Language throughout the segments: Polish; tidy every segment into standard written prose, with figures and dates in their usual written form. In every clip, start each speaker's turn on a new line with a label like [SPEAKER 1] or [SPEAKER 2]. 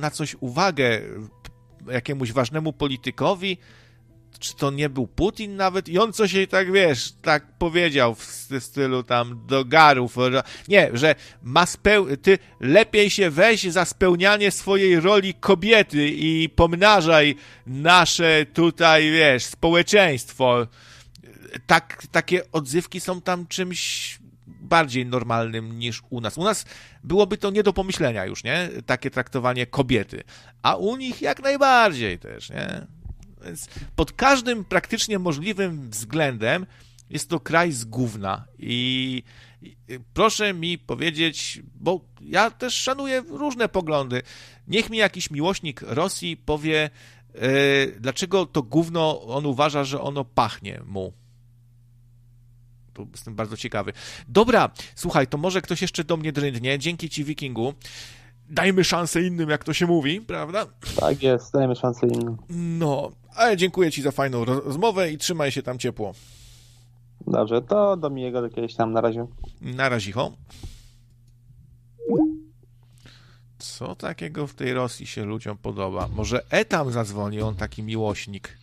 [SPEAKER 1] na coś uwagę jakiemuś ważnemu politykowi, czy to nie był Putin nawet, i on coś jej tak, wiesz, tak powiedział w stylu tam do garów, nie, że ty lepiej się weź za spełnianie swojej roli kobiety i pomnażaj nasze tutaj, wiesz, społeczeństwo. Takie odzywki są tam czymś bardziej normalnym niż u nas. U nas byłoby to nie do pomyślenia już, nie? Takie traktowanie kobiety. A u nich jak najbardziej też, nie? Więc pod każdym praktycznie możliwym względem jest to kraj z gówna. I proszę mi powiedzieć, bo ja też szanuję różne poglądy, niech mi jakiś miłośnik Rosji powie, dlaczego to gówno on uważa, że ono pachnie mu. To jestem bardzo ciekawy. Dobra, słuchaj, to może ktoś jeszcze do mnie dryndnie. Dzięki ci, Wikingu. Dajmy szansę innym, jak to się mówi, prawda?
[SPEAKER 2] Tak jest, dajmy szansę innym.
[SPEAKER 1] No, ale dziękuję ci za fajną rozmowę i trzymaj się tam ciepło.
[SPEAKER 2] Dobrze, to do miłego do kiedyś tam, na razie.
[SPEAKER 1] Na razicho. Co takiego w tej Rosji się ludziom podoba? Może Etam zadzwoni, on taki miłośnik.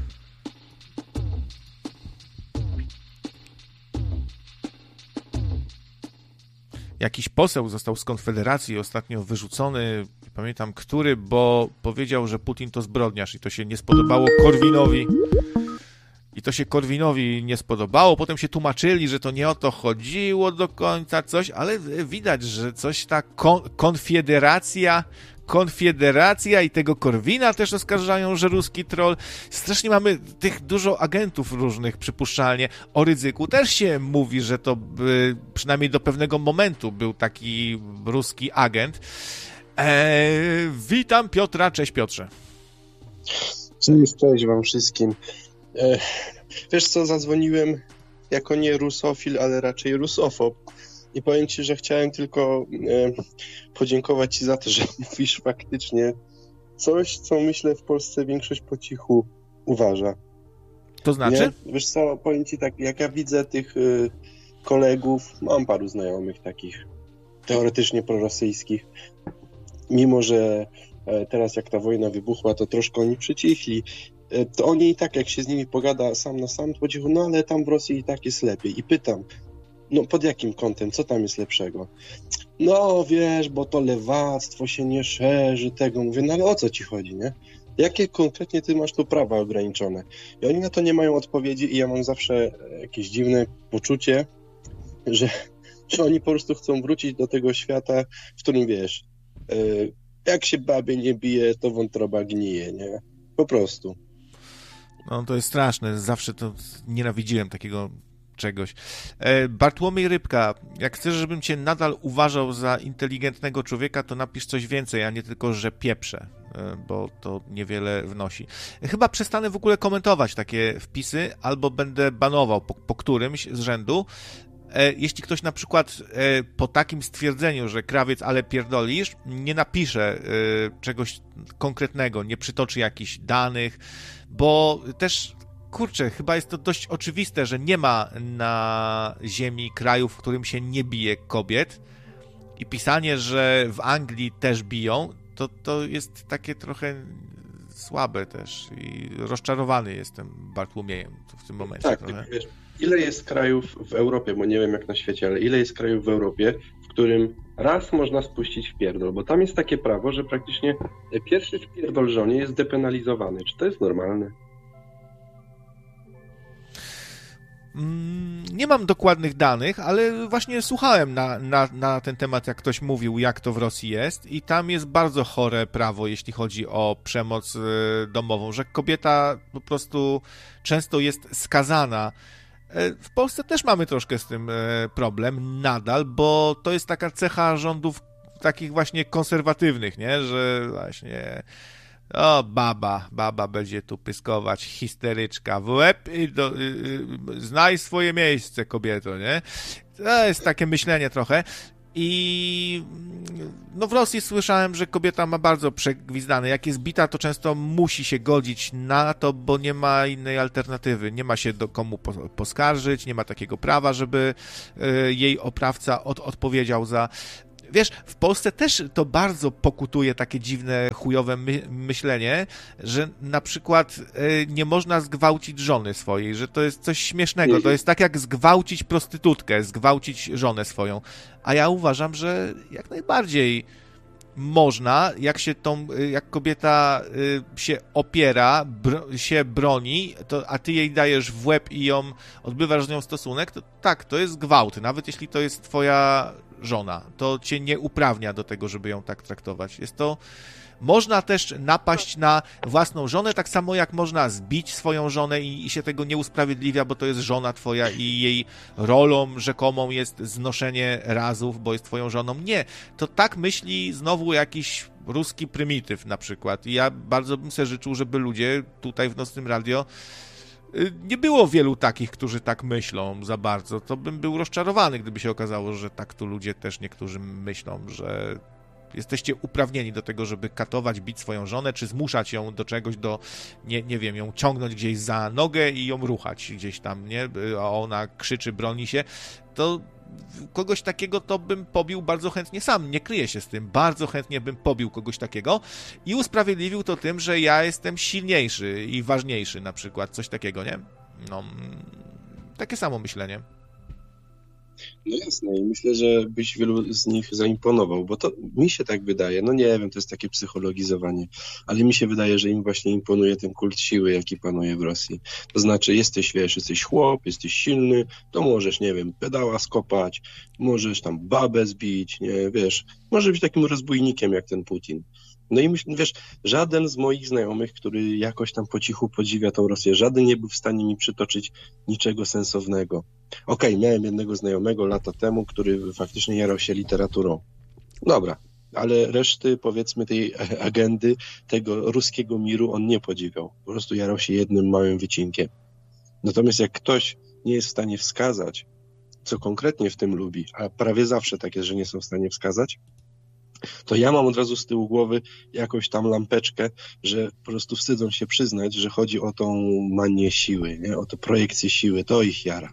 [SPEAKER 1] Jakiś poseł został z Konfederacji ostatnio wyrzucony, nie pamiętam który, bo powiedział, że Putin to zbrodniarz i to się nie spodobało Korwinowi. I to się Korwinowi nie spodobało. Potem się tłumaczyli, że to nie o to chodziło do końca, coś, ale widać, że coś ta Konfederacja i tego Korwina też oskarżają, że ruski troll. Strasznie mamy tych dużo agentów różnych, przypuszczalnie. O Rydzyku też się mówi, że to przynajmniej do pewnego momentu był taki ruski agent. Witam Piotra, cześć Piotrze.
[SPEAKER 3] Cześć wam wszystkim. Wiesz co, zadzwoniłem jako nie rusofil, ale raczej rusofob. I powiem ci, że chciałem tylko podziękować ci za to, że mówisz faktycznie coś, co myślę w Polsce większość po cichu uważa.
[SPEAKER 1] To znaczy?
[SPEAKER 3] Nie? Wiesz co, powiem ci tak, jak ja widzę tych kolegów, mam paru znajomych takich teoretycznie prorosyjskich, mimo że teraz jak ta wojna wybuchła, to troszkę oni przycichli, to oni i tak, jak się z nimi pogada sam na sam, to po cichu, no ale tam w Rosji i tak jest lepiej. I pytam, no pod jakim kątem, co tam jest lepszego? No wiesz, bo to lewactwo się nie szerzy, tego. Mówię, no ale o co ci chodzi, nie? Jakie konkretnie ty masz tu prawa ograniczone? I oni na to nie mają odpowiedzi i ja mam zawsze jakieś dziwne poczucie, że oni po prostu chcą wrócić do tego świata, w którym wiesz, jak się babie nie bije, to wątroba gnije, nie? Po prostu.
[SPEAKER 1] No to jest straszne, zawsze to nienawidziłem takiego czegoś. Bartłomiej Rybka, jak chcesz, żebym cię nadal uważał za inteligentnego człowieka, to napisz coś więcej, a nie tylko, że pieprzę, bo to niewiele wnosi. Chyba przestanę w ogóle komentować takie wpisy, albo będę banował po którymś z rzędu. Jeśli ktoś na przykład po takim stwierdzeniu, że krawiec, ale pierdolisz, nie napisze czegoś konkretnego, nie przytoczy jakichś danych, bo też, kurczę, chyba jest to dość oczywiste, że nie ma na ziemi kraju, w którym się nie bije kobiet, i pisanie, że w Anglii też biją, to jest takie trochę słabe też i rozczarowany jestem Bartłomiejem w tym momencie.
[SPEAKER 3] Tak,
[SPEAKER 1] trochę.
[SPEAKER 3] Wiesz, ile jest krajów w Europie, bo nie wiem jak na świecie, ale ile jest krajów w Europie, w którym raz można spuścić w pierdol, bo tam jest takie prawo, że praktycznie pierwszy wpierdol żonie jest depenalizowany. Czy to jest normalne?
[SPEAKER 1] Nie mam dokładnych danych, ale właśnie słuchałem na ten temat, jak ktoś mówił, jak to w Rosji jest, i tam jest bardzo chore prawo, jeśli chodzi o przemoc domową, że kobieta po prostu często jest skazana. W Polsce też mamy troszkę z tym problem nadal, bo to jest taka cecha rządów takich właśnie konserwatywnych, nie? Że właśnie o, baba będzie tu pyskować, histeryczka, w łeb i znaj swoje miejsce, kobieto, nie? To jest takie myślenie trochę. I no w Rosji słyszałem, że kobieta ma bardzo przegwizdane. Jak jest bita, to często musi się godzić na to, bo nie ma innej alternatywy. Nie ma się do komu poskarżyć, nie ma takiego prawa, żeby jej oprawca odpowiedział za... wiesz, w Polsce też to bardzo pokutuje takie dziwne, chujowe myślenie, że na przykład nie można zgwałcić żony swojej, że to jest coś śmiesznego. To jest tak jak zgwałcić prostytutkę, zgwałcić żonę swoją. A ja uważam, że jak najbardziej można, jak kobieta się opiera, się broni, a ty jej dajesz w łeb i odbywasz z nią stosunek, to tak, to jest gwałt, nawet jeśli to jest twoja żona. To cię nie uprawnia do tego, żeby ją tak traktować. Można też napaść na własną żonę, tak samo jak można zbić swoją żonę i się tego nie usprawiedliwia, bo to jest żona twoja i jej rolą rzekomą jest znoszenie razów, bo jest twoją żoną. Nie, to tak myśli znowu jakiś ruski prymityw na przykład. I ja bardzo bym sobie życzył, żeby ludzie tutaj w Nocnym Radio nie było wielu takich, którzy tak myślą za bardzo. To bym był rozczarowany, gdyby się okazało, że tak tu ludzie też niektórzy myślą, że jesteście uprawnieni do tego, żeby katować, bić swoją żonę, czy zmuszać ją do czegoś, nie wiem, ją ciągnąć gdzieś za nogę i ją ruchać gdzieś tam, nie? A ona krzyczy, broni się. To kogoś takiego to bym pobił bardzo chętnie sam, nie kryję się z tym. Bardzo chętnie bym pobił kogoś takiego i usprawiedliwił to tym, że ja jestem silniejszy i ważniejszy na przykład, coś takiego, nie? No, takie samo myślenie.
[SPEAKER 3] No jasne i myślę, że byś wielu z nich zaimponował, bo to mi się tak wydaje, no nie wiem, to jest takie psychologizowanie, ale mi się wydaje, że im właśnie imponuje ten kult siły, jaki panuje w Rosji. To znaczy jesteś chłop, jesteś silny, to możesz, nie wiem, pedała skopać, możesz tam babę zbić, nie, wiesz, możesz być takim rozbójnikiem jak ten Putin. No i myślę, wiesz, żaden z moich znajomych, który jakoś tam po cichu podziwia tą Rosję, żaden nie był w stanie mi przytoczyć niczego sensownego. Okej, miałem jednego znajomego lata temu, który faktycznie jarał się literaturą. Dobra, ale reszty, powiedzmy, tej agendy, tego ruskiego miru on nie podziwiał. Po prostu jarał się jednym małym wycinkiem. Natomiast jak ktoś nie jest w stanie wskazać, co konkretnie w tym lubi, a prawie zawsze tak jest, że nie są w stanie wskazać, to ja mam od razu z tyłu głowy jakąś tam lampeczkę, że po prostu wstydzą się przyznać, że chodzi o tą manię siły, nie? O tę projekcję siły, to ich jara.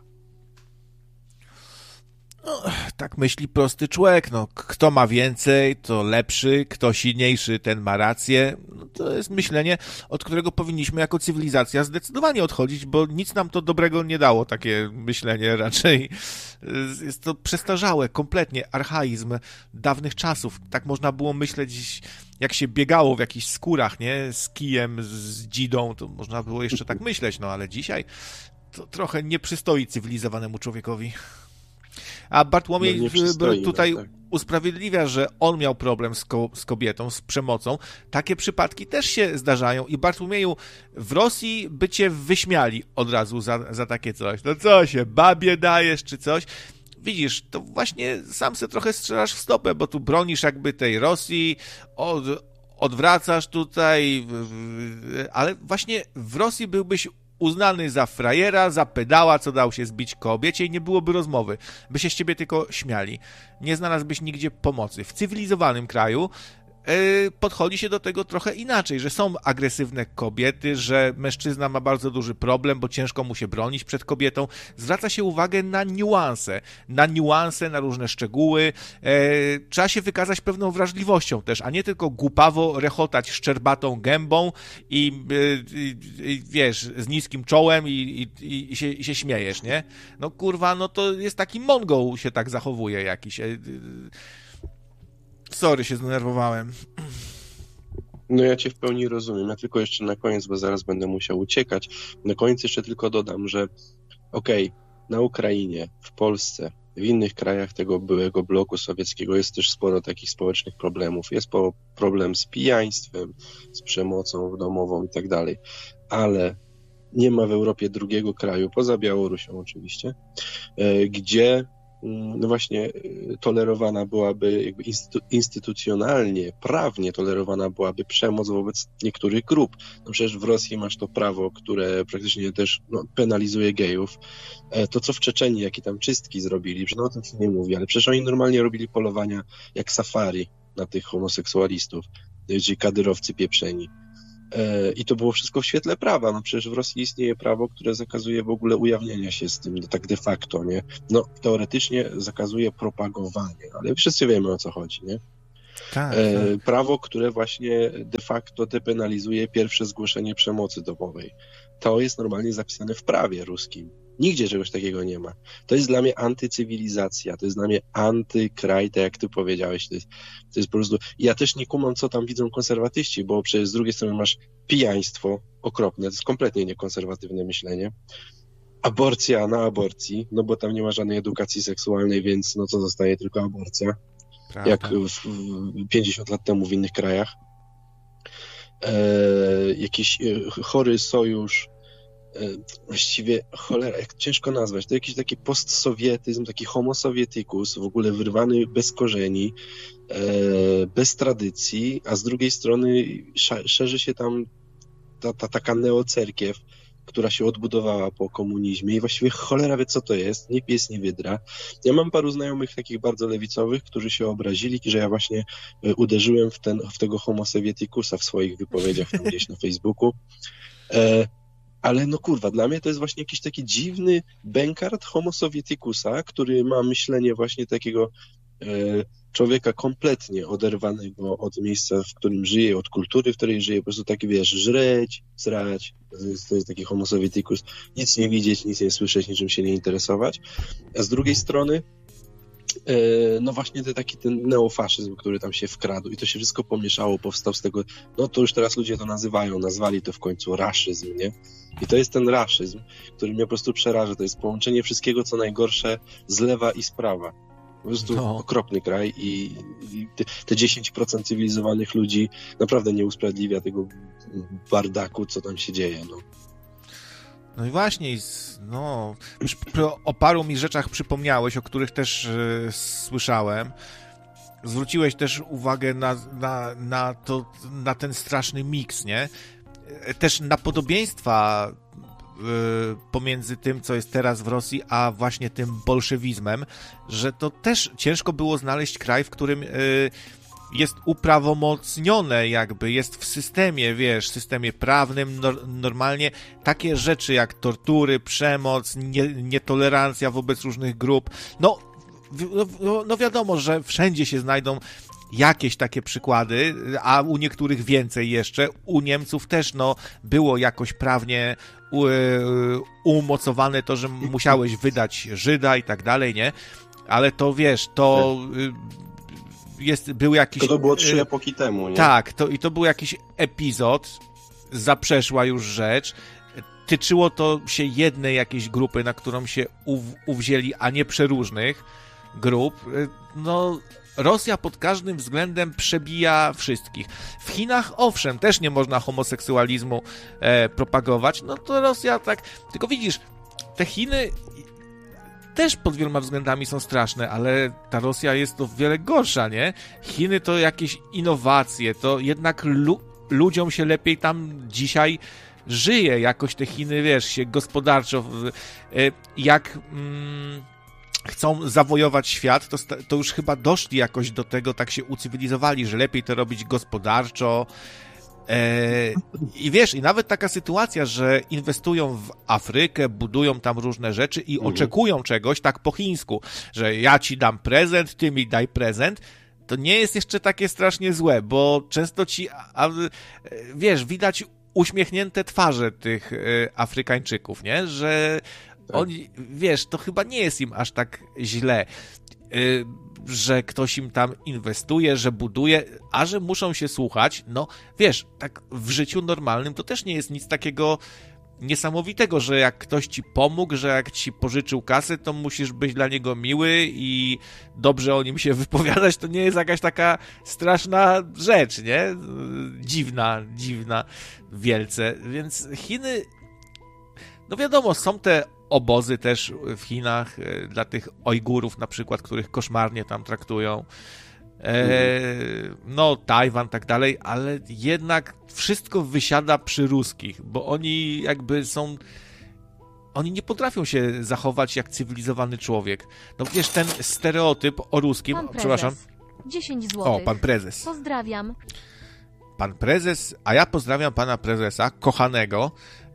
[SPEAKER 1] No, tak myśli prosty człowiek, no, kto ma więcej, to lepszy, kto silniejszy, ten ma rację. No, to jest myślenie, od którego powinniśmy jako cywilizacja zdecydowanie odchodzić, bo nic nam to dobrego nie dało, takie myślenie raczej. Jest to przestarzałe, kompletnie, archaizm dawnych czasów. Tak można było myśleć, jak się biegało w jakichś skórach, nie, z kijem, z dzidą, to można było jeszcze tak myśleć, no ale dzisiaj to trochę nie przystoi cywilizowanemu człowiekowi. A Bartłomiej tutaj usprawiedliwia, że on miał problem z kobietą, z przemocą. Takie przypadki też się zdarzają i Bartłomieju, w Rosji by cię wyśmiali od razu za takie coś. No co się, babie dajesz czy coś? Widzisz, to właśnie sam se trochę strzelasz w stopę, bo tu bronisz jakby tej Rosji, odwracasz tutaj, ale właśnie w Rosji byłbyś uznany za frajera, za pedała, co dał się zbić kobiecie i nie byłoby rozmowy. By się z ciebie tylko śmiali. Nie znalazłbyś nigdzie pomocy. W cywilizowanym kraju podchodzi się do tego trochę inaczej, że są agresywne kobiety, że mężczyzna ma bardzo duży problem, bo ciężko mu się bronić przed kobietą. Zwraca się uwagę na niuanse, na różne szczegóły. Trzeba się wykazać pewną wrażliwością też, a nie tylko głupawo rechotać szczerbatą gębą i wiesz, z niskim czołem i się śmiejesz, nie? No kurwa, no to jest taki Mongol się tak zachowuje jakiś. Sorry, się zdenerwowałem.
[SPEAKER 3] No ja cię w pełni rozumiem. Ja tylko jeszcze na koniec, bo zaraz będę musiał uciekać. Na koniec jeszcze tylko dodam, że na Ukrainie, w Polsce, w innych krajach tego byłego bloku sowieckiego jest też sporo takich społecznych problemów. Jest problem z pijaństwem, z przemocą domową i tak dalej. Ale nie ma w Europie drugiego kraju, poza Białorusią oczywiście, gdzie no właśnie tolerowana byłaby jakby instytucjonalnie, prawnie tolerowana byłaby przemoc wobec niektórych grup. No przecież w Rosji masz to prawo, które praktycznie też penalizuje gejów. To co w Czeczenii, jakie tam czystki zrobili, no o tym się nie mówi, ale przecież oni normalnie robili polowania jak safari na tych homoseksualistów, czyli kadyrowcy pieprzeni. I to było wszystko w świetle prawa. No przecież w Rosji istnieje prawo, które zakazuje w ogóle ujawnienia się z tym, no tak de facto, nie? No teoretycznie zakazuje propagowania, ale wszyscy wiemy, o co chodzi, nie?
[SPEAKER 1] Tak,
[SPEAKER 3] Prawo, które właśnie de facto depenalizuje pierwsze zgłoszenie przemocy domowej. To jest normalnie zapisane w prawie ruskim. Nigdzie czegoś takiego nie ma. To jest dla mnie antycywilizacja, to jest dla mnie antykraj, tak jak ty powiedziałeś. To jest po prostu... Ja też nie kumam, co tam widzą konserwatyści, bo przecież z drugiej strony masz pijaństwo okropne, to jest kompletnie niekonserwatywne myślenie. Aborcja na aborcji, no bo tam nie ma żadnej edukacji seksualnej, więc no co zostaje, tylko aborcja.
[SPEAKER 1] prawda.
[SPEAKER 3] Jak 50 lat temu w innych krajach. Jakiś chory sojusz, właściwie, cholera, jak ciężko nazwać, to jakiś taki postsowietyzm, taki homo soviecticus, w ogóle wyrwany bez korzeni, bez tradycji, a z drugiej strony szerzy się tam ta taka neocerkiew, która się odbudowała po komunizmie i właściwie cholera wie, co to jest, nie pies, nie wydra. Ja mam paru znajomych takich bardzo lewicowych, którzy się obrazili, że ja właśnie uderzyłem w tego homo sovieticusa w swoich wypowiedziach tam gdzieś na Facebooku. Ale no kurwa, dla mnie to jest właśnie jakiś taki dziwny bękart homo sovieticusa, który ma myślenie właśnie takiego człowieka kompletnie oderwanego od miejsca, w którym żyje, od kultury, w której żyje, po prostu taki, wiesz, żreć, srać, to jest taki homo sovieticus, nic nie widzieć, nic nie słyszeć, niczym się nie interesować, a z drugiej strony no właśnie ten neofaszyzm, który tam się wkradł i to się wszystko pomieszało, powstał z tego, no to już teraz ludzie to nazwali to w końcu raszyzm, nie? I to jest ten raszyzm, który mnie po prostu przeraża, to jest połączenie wszystkiego, co najgorsze z lewa i z prawa. Po prostu okropny kraj i te 10% cywilizowanych ludzi naprawdę nie usprawiedliwia tego bardaku, co tam się dzieje, no.
[SPEAKER 1] No i właśnie, no, o paru mi rzeczach przypomniałeś, o których też słyszałem. Zwróciłeś też uwagę na ten straszny miks, nie? Też na podobieństwa pomiędzy tym, co jest teraz w Rosji, a właśnie tym bolszewizmem, że to też ciężko było znaleźć kraj, w którym jest uprawomocnione jakby, jest w systemie, wiesz, systemie prawnym, normalnie takie rzeczy jak tortury, przemoc, nietolerancja wobec różnych grup, no wiadomo, że wszędzie się znajdą jakieś takie przykłady, a u niektórych więcej jeszcze, u Niemców też, no, było jakoś prawnie umocowane to, że musiałeś wydać Żyda i tak dalej, nie? Ale to, wiesz, to... był jakiś...
[SPEAKER 3] To było 3 epoki temu, nie?
[SPEAKER 1] Tak, to był jakiś epizod, zaprzeszła już rzecz, tyczyło to się jednej jakiejś grupy, na którą się uwzięli, a nie przeróżnych grup. No, Rosja pod każdym względem przebija wszystkich. W Chinach, owszem, też nie można homoseksualizmu propagować, no to Rosja tak... Tylko widzisz, te Chiny... też pod wieloma względami są straszne, ale ta Rosja jest o wiele gorsza, nie? Chiny to jakieś innowacje, to jednak ludziom się lepiej tam dzisiaj żyje, jakoś te Chiny, wiesz, się gospodarczo, jak chcą zawojować świat, to już chyba doszli jakoś do tego, tak się ucywilizowali, że lepiej to robić gospodarczo. I wiesz, i nawet taka sytuacja, że inwestują w Afrykę, budują tam różne rzeczy i oczekują czegoś tak po chińsku, że ja ci dam prezent, ty mi daj prezent, to nie jest jeszcze takie strasznie złe, bo często wiesz, widać uśmiechnięte twarze tych Afrykańczyków, nie? Że oni, wiesz, to chyba nie jest im aż tak źle, że ktoś im tam inwestuje, że buduje, a że muszą się słuchać, no wiesz, tak w życiu normalnym to też nie jest nic takiego niesamowitego, że jak ktoś ci pomógł, że jak ci pożyczył kasę, to musisz być dla niego miły i dobrze o nim się wypowiadać, to nie jest jakaś taka straszna rzecz, nie? Dziwna, wielce, więc Chiny, no wiadomo, są te obozy też w Chinach dla tych Ojgurów na przykład, których koszmarnie tam traktują. No, Tajwan, tak dalej, ale jednak wszystko wysiada przy ruskich, bo oni jakby są... Oni nie potrafią się zachować jak cywilizowany człowiek. No wiesz, ten stereotyp o ruskim...
[SPEAKER 4] Pan prezes.
[SPEAKER 1] Przepraszam.
[SPEAKER 4] 10 zł.
[SPEAKER 1] O, pan prezes.
[SPEAKER 4] Pozdrawiam.
[SPEAKER 1] pan prezes, a ja pozdrawiam pana prezesa, kochanego,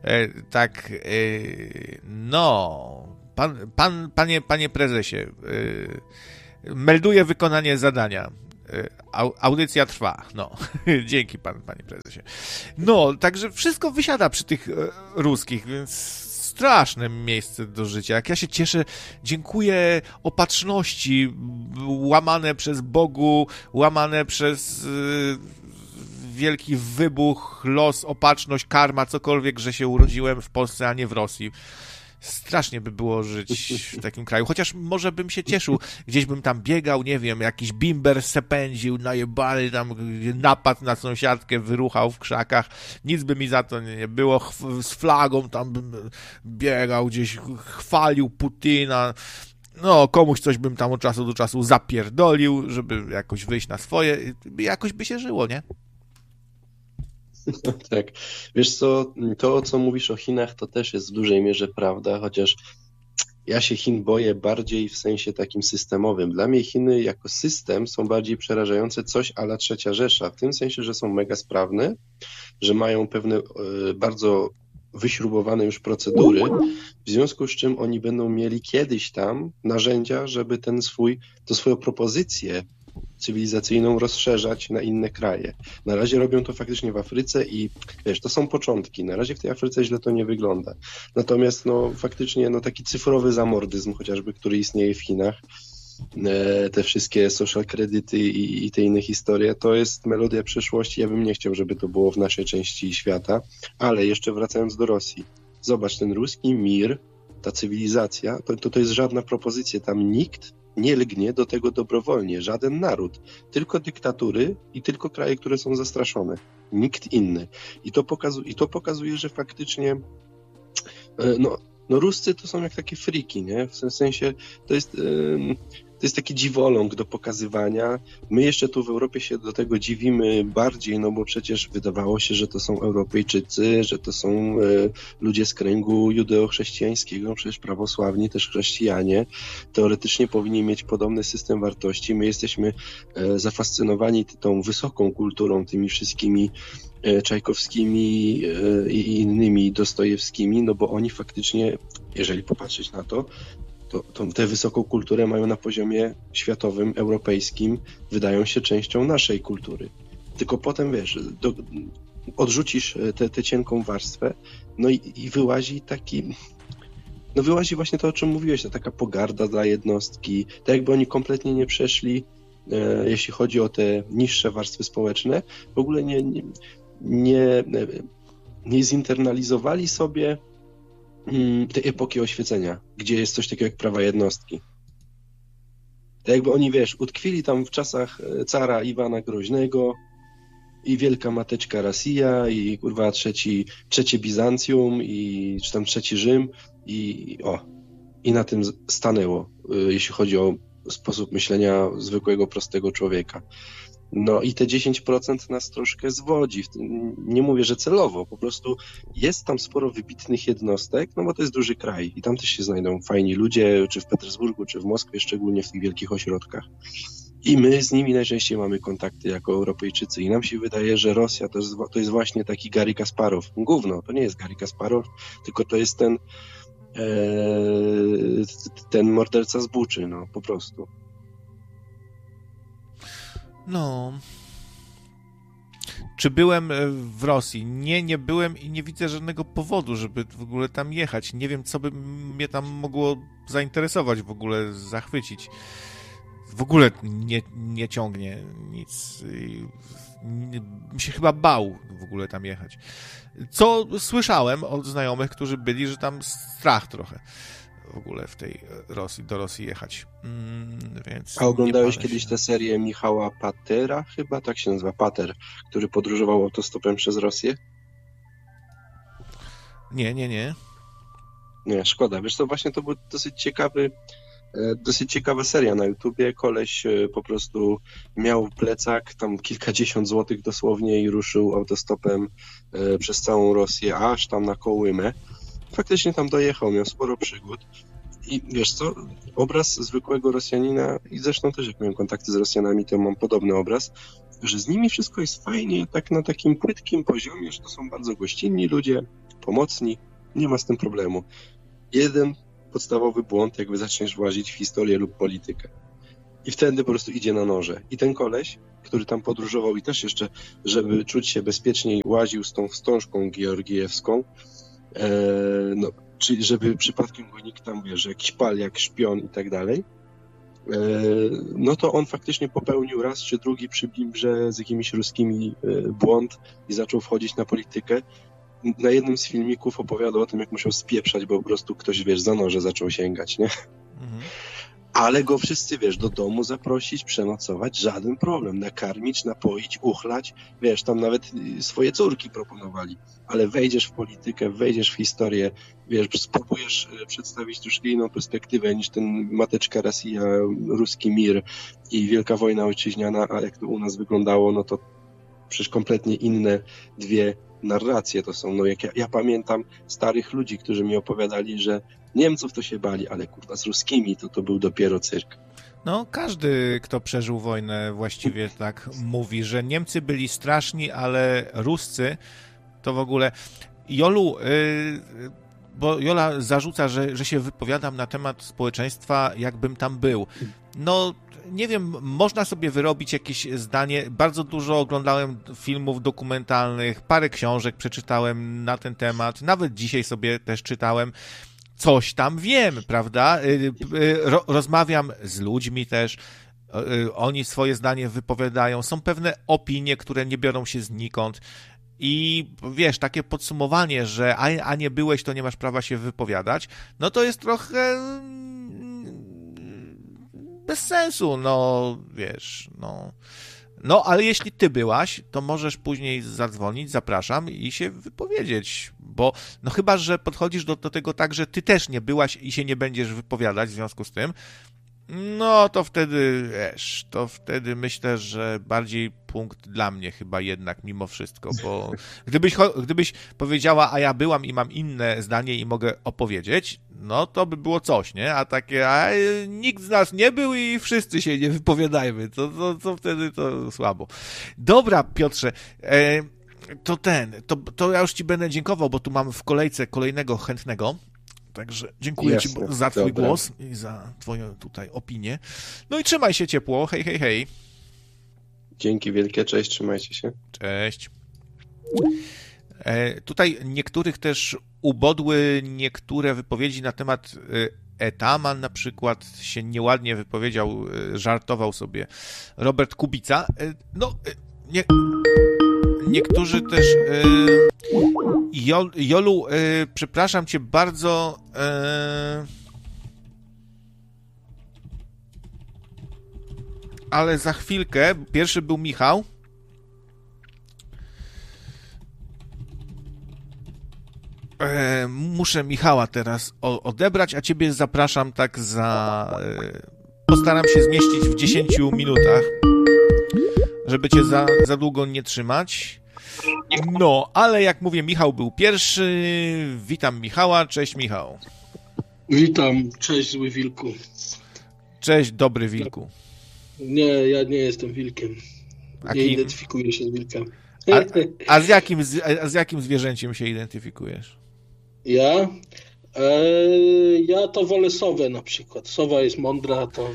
[SPEAKER 1] panie prezesie, melduję wykonanie zadania. Audycja trwa. No, dzięki panie prezesie. No, także wszystko wysiada przy tych ruskich, więc straszne miejsce do życia. Jak ja się cieszę, dziękuję opatrzności, łamane przez Bogu, łamane przez wielki wybuch, los, opatrzność, karma, cokolwiek, że się urodziłem w Polsce, a nie w Rosji. Strasznie by było żyć w takim kraju, chociaż może bym się cieszył, gdzieś bym tam biegał, nie wiem, jakiś bimber se pędził, najebany tam napad na sąsiadkę, wyruchał w krzakach, nic by mi za to nie było, z flagą tam bym biegał, gdzieś chwalił Putina, no komuś coś bym tam od czasu do czasu zapierdolił, żeby jakoś wyjść na swoje, jakoś by się żyło, nie?
[SPEAKER 3] Tak. Wiesz co, to co mówisz o Chinach, to też jest w dużej mierze prawda, chociaż ja się Chin boję bardziej w sensie takim systemowym. Dla mnie Chiny jako system są bardziej przerażające coś a la Trzecia Rzesza, w tym sensie, że są mega sprawne, że mają pewne bardzo wyśrubowane już procedury, w związku z czym oni będą mieli kiedyś tam narzędzia, żeby swoją propozycję cywilizacyjną rozszerzać na inne kraje. Na razie robią to faktycznie w Afryce i wiesz, to są początki. Na razie w tej Afryce źle to nie wygląda. Natomiast faktycznie taki cyfrowy zamordyzm chociażby, który istnieje w Chinach, te wszystkie social kredyty i te inne historie, to jest melodia przyszłości. Ja bym nie chciał, żeby to było w naszej części świata, ale jeszcze wracając do Rosji. Zobacz, ten ruski mir, ta cywilizacja, to jest żadna propozycja. Tam nikt nie lgnie do tego dobrowolnie, żaden naród, tylko dyktatury i tylko kraje, które są zastraszone. Nikt inny. I to pokazuje, że faktycznie Ruscy to są jak takie friki, nie? W sensie to jest taki dziwoląg do pokazywania. My jeszcze tu w Europie się do tego dziwimy bardziej, bo przecież wydawało się, że to są Europejczycy, że to są ludzie z kręgu judeo-chrześcijańskiego, przecież prawosławni, też chrześcijanie. Teoretycznie powinni mieć podobny system wartości. My jesteśmy zafascynowani tą wysoką kulturą, tymi wszystkimi Czajkowskimi i innymi Dostojewskimi, bo oni faktycznie, jeżeli popatrzeć na to tę wysoką kulturę mają na poziomie światowym, europejskim, wydają się częścią naszej kultury. Tylko potem, wiesz, odrzucisz tę cienką warstwę, i wyłazi wyłazi właśnie to, o czym mówiłeś, taka pogarda dla jednostki, tak jakby oni kompletnie nie przeszli, jeśli chodzi o te niższe warstwy społeczne, w ogóle nie zinternalizowali sobie tej epoki oświecenia, gdzie jest coś takiego jak prawa jednostki. Tak jakby oni, wiesz, utkwili tam w czasach cara Iwana Groźnego i wielka mateczka Rosja i kurwa trzecie Bizancjum czy tam trzeci Rzym i na tym stanęło, jeśli chodzi o sposób myślenia zwykłego, prostego człowieka. I te 10% nas troszkę zwodzi. Nie mówię, że celowo, po prostu jest tam sporo wybitnych jednostek, bo to jest duży kraj i tam też się znajdą fajni ludzie, czy w Petersburgu, czy w Moskwie, szczególnie w tych wielkich ośrodkach. I my z nimi najczęściej mamy kontakty jako Europejczycy i nam się wydaje, że Rosja to jest właśnie taki Garry Kasparow. Gówno, to nie jest Garry Kasparow, tylko to jest ten morderca z Buczy, po prostu.
[SPEAKER 1] Czy byłem w Rosji? Nie byłem i nie widzę żadnego powodu, żeby w ogóle tam jechać. Nie wiem, co by mnie tam mogło zainteresować, w ogóle zachwycić. W ogóle nie ciągnie nic. Mi się chyba bał w ogóle tam jechać. Co słyszałem od znajomych, którzy byli, że tam strach trochę w ogóle w tej Rosji, do Rosji jechać. Więc
[SPEAKER 3] a oglądałeś kiedyś tę serię Michała Patera, chyba tak się nazywa, Pater, który podróżował autostopem przez Rosję?
[SPEAKER 1] Nie.
[SPEAKER 3] Nie, szkoda. Wiesz co, właśnie to był dosyć ciekawa seria na YouTubie. Koleś po prostu miał plecak, tam kilkadziesiąt złotych dosłownie i ruszył autostopem przez całą Rosję, aż tam na Kołymę. Faktycznie tam dojechał, miał sporo przygód. I wiesz co, obraz zwykłego Rosjanina, i zresztą też jak miałem kontakty z Rosjanami, to mam podobny obraz. że z nimi wszystko jest fajnie, tak na takim płytkim poziomie, że to są bardzo gościnni ludzie, pomocni, nie ma z tym problemu. Jeden podstawowy błąd, jakby zaczniesz włazić w historię lub politykę. I wtedy po prostu idzie na noże. I ten koleś, który tam podróżował i też jeszcze, żeby czuć się bezpieczniej, łaził z tą wstążką georgijewską, czyli żeby przypadkiem go nikt tam, wiesz, jakiś paliak, szpion i tak dalej, no to on faktycznie popełnił raz czy drugi przy Bimbrze z jakimiś ruskimi błąd i zaczął wchodzić na politykę. Na jednym z filmików opowiadał o tym, jak musiał spieprzać, bo po prostu ktoś, wiesz, za noże zaczął sięgać, nie? Mhm. Ale go wszyscy, wiesz, do domu zaprosić, przenocować, żaden problem. Nakarmić, napoić, uchlać. Wiesz, tam nawet swoje córki proponowali. Ale wejdziesz w politykę, wejdziesz w historię, wiesz, spróbujesz przedstawić troszkę inną perspektywę niż ten Mateczka Rosja, ruski mir i Wielka Wojna Ojczyźniana, a jak to u nas wyglądało, no to przecież kompletnie inne dwie narracje to są. No jak ja pamiętam starych ludzi, którzy mi opowiadali, że Niemców to się bali, ale kurwa z ruskimi to był dopiero cyrk.
[SPEAKER 1] No, każdy, kto przeżył wojnę, właściwie tak mówi, że Niemcy byli straszni, ale Ruscy to w ogóle... Jolu, bo Jola zarzuca, że się wypowiadam na temat społeczeństwa, jakbym tam był. No, nie wiem, można sobie wyrobić jakieś zdanie. Bardzo dużo oglądałem filmów dokumentalnych, parę książek przeczytałem na ten temat, nawet dzisiaj sobie też czytałem. Coś tam wiem, prawda? Rozmawiam z ludźmi też, oni swoje zdanie wypowiadają, są pewne opinie, które nie biorą się znikąd i wiesz, takie podsumowanie, że a nie byłeś, to nie masz prawa się wypowiadać, no to jest trochę bez sensu, no wiesz, no, ale jeśli ty byłaś, to możesz później zadzwonić, zapraszam i się wypowiedzieć, bo no chyba, że podchodzisz do tego tak, że ty też nie byłaś i się nie będziesz wypowiadać w związku z tym, no to wtedy, wiesz, wtedy myślę, że bardziej punkt dla mnie chyba jednak mimo wszystko, bo gdybyś powiedziała, a ja byłam i mam inne zdanie i mogę opowiedzieć, no to by było coś, nie? A takie, nikt z nas nie był i wszyscy się nie wypowiadajmy, to wtedy to słabo. Dobra, Piotrze, to ja już ci będę dziękował, bo tu mam w kolejce kolejnego chętnego. Także dziękuję ci za twój głos i za twoją tutaj opinię. No i trzymaj się ciepło. Hej, hej, hej.
[SPEAKER 3] Dzięki wielkie, cześć, trzymajcie się.
[SPEAKER 1] Cześć. Tutaj niektórych też ubodły niektóre wypowiedzi na temat Etaman na przykład się nieładnie wypowiedział, żartował sobie Robert Kubica. Niektórzy też... Jolu, przepraszam cię bardzo... ale za chwilkę, pierwszy był Michał. Muszę Michała teraz odebrać, a ciebie zapraszam tak za... Postaram się zmieścić w 10 minutach, żeby cię za długo nie trzymać. No, ale jak mówię, Michał był pierwszy. Witam Michała. Cześć, Michał.
[SPEAKER 4] Witam. Cześć, zły wilku.
[SPEAKER 1] Cześć, dobry wilku.
[SPEAKER 4] Nie, ja nie jestem wilkiem. Nie identyfikuję się z wilkiem.
[SPEAKER 1] A z jakim zwierzęciem się identyfikujesz?
[SPEAKER 4] Ja? Ja to wolę sowę na przykład. Sowa jest mądra, to...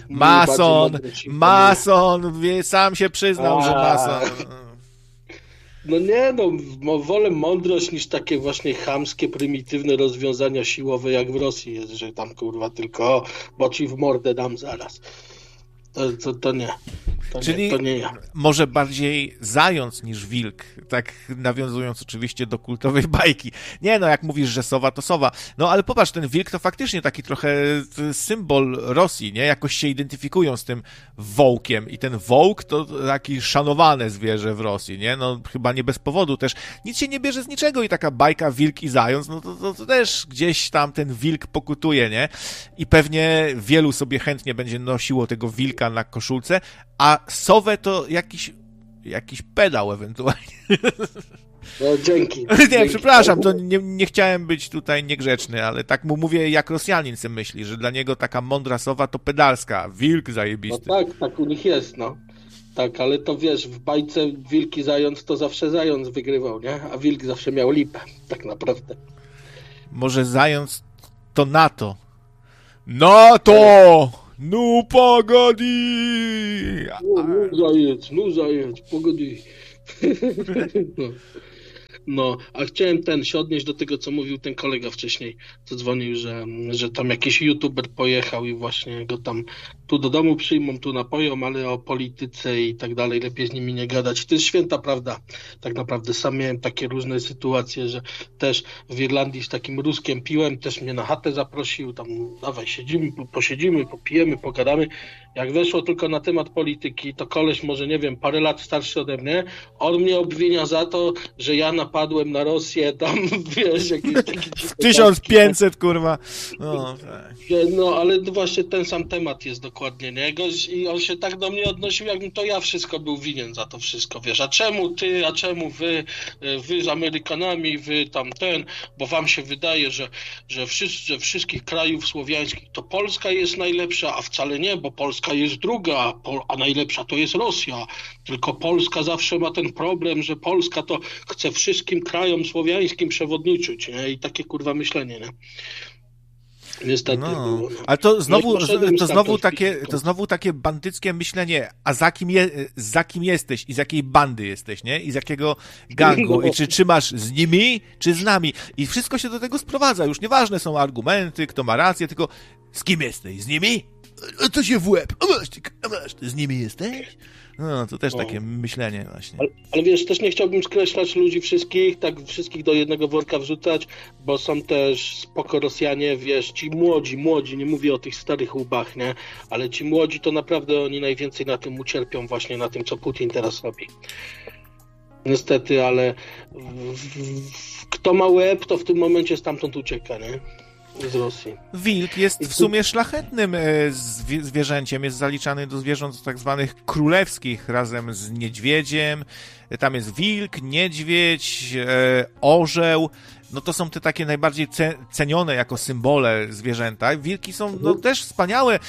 [SPEAKER 1] Mason, sam się przyznał, że mason.
[SPEAKER 4] No nie, wolę mądrość niż takie właśnie chamskie, prymitywne rozwiązania siłowe jak w Rosji jest, że tam kurwa tylko bo ci w mordę dam zaraz. To nie.
[SPEAKER 1] Czyli
[SPEAKER 4] to nie ja.
[SPEAKER 1] Może bardziej zając niż wilk, tak nawiązując oczywiście do kultowej bajki. Nie, no jak mówisz, że sowa, to sowa. No ale popatrz, ten wilk to faktycznie taki trochę symbol Rosji, nie? Jakoś się identyfikują z tym wołkiem i ten wołk to taki szanowane zwierzę w Rosji, nie? No chyba nie bez powodu też. Nic się nie bierze z niczego i taka bajka wilk i zając, no to też gdzieś tam ten wilk pokutuje, nie? I pewnie wielu sobie chętnie będzie nosiło tego wilka na koszulce, a sowę to jakiś pedał ewentualnie.
[SPEAKER 4] No, dzięki.
[SPEAKER 1] Nie, przepraszam, to nie chciałem być tutaj niegrzeczny, ale tak mu mówię, jak Rosjanin sobie myśli, że dla niego taka mądra sowa to pedalska, wilk zajebisty.
[SPEAKER 4] No tak u nich jest, no. Tak, ale to wiesz, w bajce wilki zając to zawsze zając wygrywał, nie? A wilk zawsze miał lipę, tak naprawdę.
[SPEAKER 1] Może zając to NATO. NATO! No pogodi!
[SPEAKER 4] No zajec, pogody. No, a chciałem się odnieść do tego, co mówił ten kolega wcześniej, co dzwonił, że tam jakiś youtuber pojechał i właśnie go tam tu do domu przyjmą, tu napoją, ale o polityce i tak dalej lepiej z nimi nie gadać. To jest święta prawda. Tak naprawdę sam miałem takie różne sytuacje, że też w Irlandii z takim Ruskiem piłem, też mnie na chatę zaprosił, tam dawaj posiedzimy, popijemy, pogadamy. Jak weszło tylko na temat polityki, to koleś może, nie wiem, parę lat starszy ode mnie, on mnie obwinia za to, że ja napadłem na Rosję, tam, wiesz, jakieś takie...
[SPEAKER 1] W 1500, kurwa. No, tak.
[SPEAKER 4] No, ale właśnie ten sam temat jest dokładnie, nie? I on się tak do mnie odnosił, jakbym to ja wszystko był winien za to wszystko, wiesz, a czemu ty, a czemu wy z Amerykanami, wy tamten, bo wam się wydaje, że wszystkich krajów słowiańskich to Polska jest najlepsza, a wcale nie, bo Polska jest druga, a najlepsza to jest Rosja, tylko Polska zawsze ma ten problem, że Polska to chce wszystkim krajom słowiańskim przewodniczyć, nie? I takie kurwa myślenie, nie? Niestety.
[SPEAKER 1] No, ale to znowu takie bandyckie myślenie, a za kim jesteś i z jakiej bandy jesteś, nie? I z jakiego gangu. I czy masz z nimi, czy z nami. I wszystko się do tego sprowadza. Już nieważne są argumenty, kto ma rację, tylko z kim jesteś? Z nimi? A to się w łeb. A masz, ty z nimi jesteś? No, to też takie myślenie właśnie.
[SPEAKER 4] Ale wiesz, też nie chciałbym skreślać ludzi wszystkich, tak wszystkich do jednego worka wrzucać, bo są też spoko Rosjanie, wiesz, ci młodzi, nie mówię o tych starych łbach, nie? Ale ci młodzi to naprawdę oni najwięcej na tym ucierpią, właśnie na tym, co Putin teraz robi. Niestety, ale kto ma łeb, to w tym momencie stamtąd ucieka, nie? Z Rosji.
[SPEAKER 1] Wilk jest w sumie szlachetnym zwierzęciem, jest zaliczany do zwierząt tak zwanych królewskich razem z niedźwiedziem. Tam jest wilk, niedźwiedź, orzeł. No to są te takie najbardziej cenione jako symbole zwierzęta. Wilki są też wspaniałe,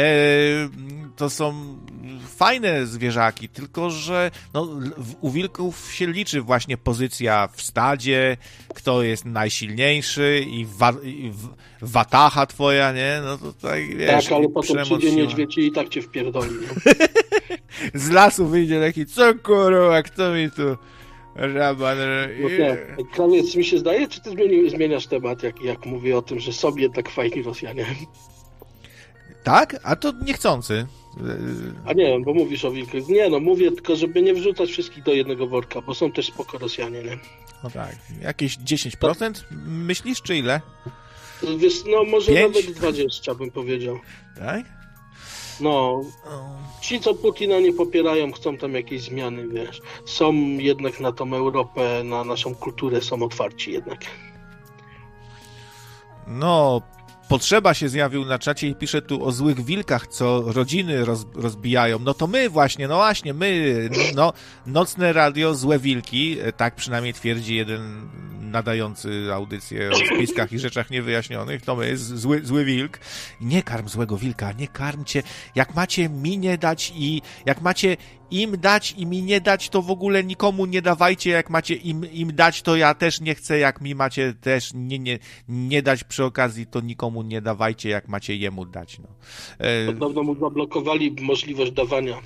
[SPEAKER 1] to są fajne zwierzaki, tylko że u wilków się liczy właśnie pozycja w stadzie, kto jest najsilniejszy i watacha twoja, nie? No to tak, wiesz.
[SPEAKER 4] Tak, ale potem przyjdzie niedźwiedź i tak cię wpierdoli.
[SPEAKER 1] Z lasu wyjdzie taki, co kurwa, kto mi tu... Raban.
[SPEAKER 4] Krawiec, mi się zdaje, czy ty zmieniasz temat, jak mówię o tym, że są jednak fajni Rosjanie?
[SPEAKER 1] Tak? A to niechcący.
[SPEAKER 4] A nie, bo mówisz o wilkach. Nie, no mówię tylko, żeby nie wrzucać wszystkich do jednego worka, bo są też spoko Rosjanie, nie? No
[SPEAKER 1] tak. Jakieś 10% myślisz, czy ile?
[SPEAKER 4] Wiesz, no może
[SPEAKER 1] 5?
[SPEAKER 4] nawet 20 bym powiedział.
[SPEAKER 1] Tak?
[SPEAKER 4] No, ci co Putina nie popierają, chcą tam jakieś zmiany, wiesz. Są jednak na tą Europę, na naszą kulturę są otwarci jednak.
[SPEAKER 1] No, Potrzeba się zjawił na czacie i pisze tu o złych wilkach, co rodziny rozbijają. No to my właśnie, nocne radio, złe wilki, tak przynajmniej twierdzi jeden nadający audycję o spiskach i rzeczach niewyjaśnionych, to my, zły wilk. Nie karm złego wilka, nie karmcie. Jak macie mi nie dać i jak macie im dać i mi nie dać, to w ogóle nikomu nie dawajcie. Jak macie im dać, to ja też nie chcę. Jak mi macie też nie dać przy okazji, to nikomu nie dawajcie, jak macie jemu dać. No.
[SPEAKER 4] Podobno mu zablokowali możliwość dawania.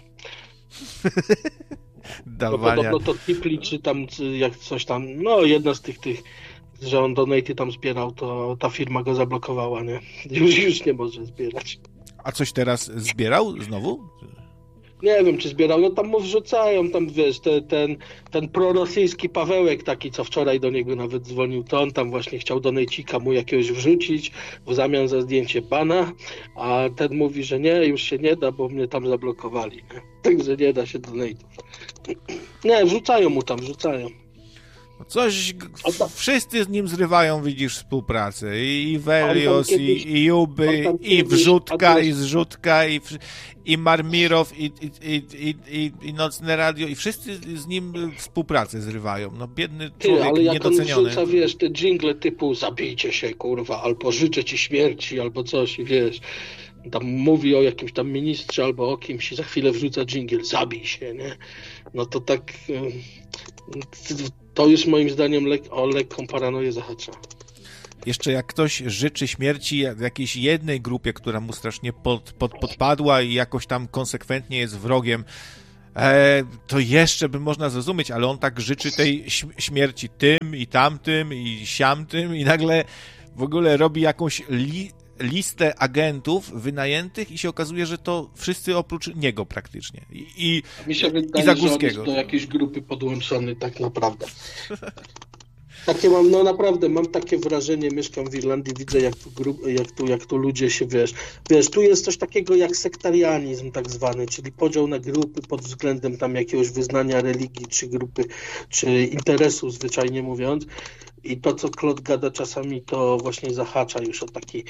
[SPEAKER 1] Dawania.
[SPEAKER 4] No podobno to Tipli, czy tam jak coś tam, no jedna z tych, że on donaty tam zbierał, to ta firma go zablokowała, nie? Już nie może zbierać.
[SPEAKER 1] A coś teraz zbierał znowu?
[SPEAKER 4] Nie wiem, czy zbierał, no tam mu wrzucają, tam wiesz, ten prorosyjski Pawełek taki, co wczoraj do niego nawet dzwonił, to on tam właśnie chciał donejcika mu jakiegoś wrzucić w zamian za zdjęcie pana, a ten mówi, że nie, już się nie da, bo mnie tam zablokowali, nie? Także nie da się donatów. Nie, wrzucają mu tam.
[SPEAKER 1] Coś, wszyscy z nim zrywają, widzisz, współpracę. I Velios, i Juby, i Wrzutka, i Zrzutka, i Marmirow, i Nocne Radio, i wszyscy z nim współpracę zrywają. No biedny człowiek,
[SPEAKER 4] ale jak
[SPEAKER 1] niedoceniony.
[SPEAKER 4] on wrzuca, wiesz, te dżingle typu zabijcie się, kurwa, albo życzę ci śmierci, albo coś, wiesz. tam mówi o jakimś tam ministrze albo o kimś i za chwilę wrzuca dżingiel, zabij się, nie? No to tak, to już moim zdaniem o lekką paranoję zahacza.
[SPEAKER 1] Jeszcze jak ktoś życzy śmierci jakiejś jednej grupie, która mu strasznie podpadła i jakoś tam konsekwentnie jest wrogiem, to jeszcze by można zrozumieć, ale on tak życzy tej śmierci tym i tamtym i siamtym i nagle w ogóle robi jakąś listę agentów wynajętych i się okazuje, że to wszyscy oprócz niego praktycznie.
[SPEAKER 4] Mi się wydaje, że on jest do jakiejś grupy podłączony tak naprawdę. Takie mam, no naprawdę, mam takie wrażenie, mieszkam w Irlandii, widzę jak tu ludzie się, wiesz, tu jest coś takiego jak sektarianizm tak zwany, czyli podział na grupy pod względem tam jakiegoś wyznania religii, czy grupy, czy interesu zwyczajnie mówiąc. I to, co Klot gada czasami, to właśnie zahacza już o taki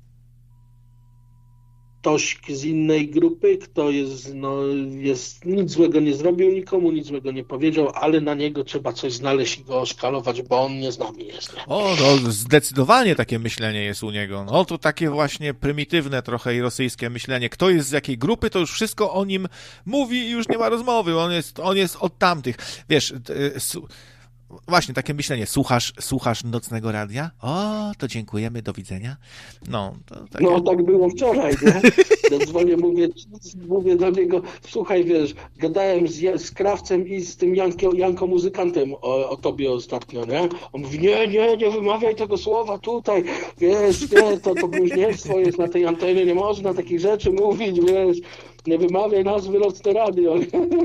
[SPEAKER 4] ktoś z innej grupy, kto jest nic złego nie zrobił nikomu, nic złego nie powiedział, ale na niego trzeba coś znaleźć i go oszkalować, bo on nie z nami jest. Nie?
[SPEAKER 1] O, no zdecydowanie takie myślenie jest u niego. No to takie właśnie prymitywne trochę i rosyjskie myślenie. Kto jest z jakiej grupy, to już wszystko o nim mówi i już nie ma rozmowy. On jest od tamtych. Wiesz, właśnie takie myślenie. Słuchasz nocnego radia? O, to dziękujemy, do widzenia. No, to takie...
[SPEAKER 4] No tak było wczoraj, nie? Dzwonię, mówię do niego, słuchaj, wiesz, gadałem z Krawcem i z tym Janko muzykantem o tobie ostatnio, nie? On mówi, nie wymawiaj tego słowa tutaj, wiesz, nie, to bluźnierstwo jest na tej antenie, nie można takich rzeczy mówić, wiesz, nie wymawiaj nazwy Nocne Radio.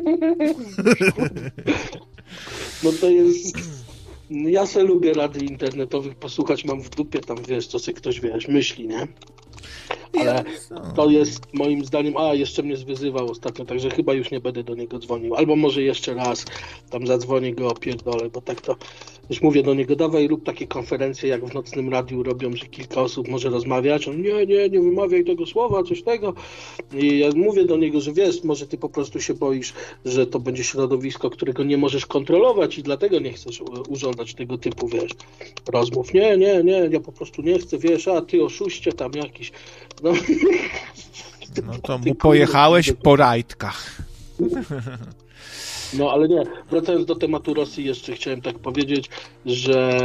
[SPEAKER 4] No to jest... Ja se lubię radiów internetowych posłuchać, mam w dupie tam, wiesz, co sobie ktoś, wiesz, myśli, nie? Ale to jest moim zdaniem, jeszcze mnie zwyzywał ostatnio, także chyba już nie będę do niego dzwonił. Albo może jeszcze raz tam zadzwonię, go opierdolę, bo tak to już mówię do niego, dawaj rób takie konferencje, jak w Nocnym Radiu robią, że kilka osób może rozmawiać. On nie wymawiaj tego słowa, coś tego. I ja mówię do niego, że wiesz, może ty po prostu się boisz, że to będzie środowisko, którego nie możesz kontrolować i dlatego nie chcesz urządzać tego typu, wiesz, rozmów. Nie, ja po prostu nie chcę, wiesz, a ty oszuście tam jakiś.
[SPEAKER 1] No to mu pojechałeś po rajtkach.
[SPEAKER 4] No ale nie, wracając do tematu Rosji, jeszcze chciałem tak powiedzieć, że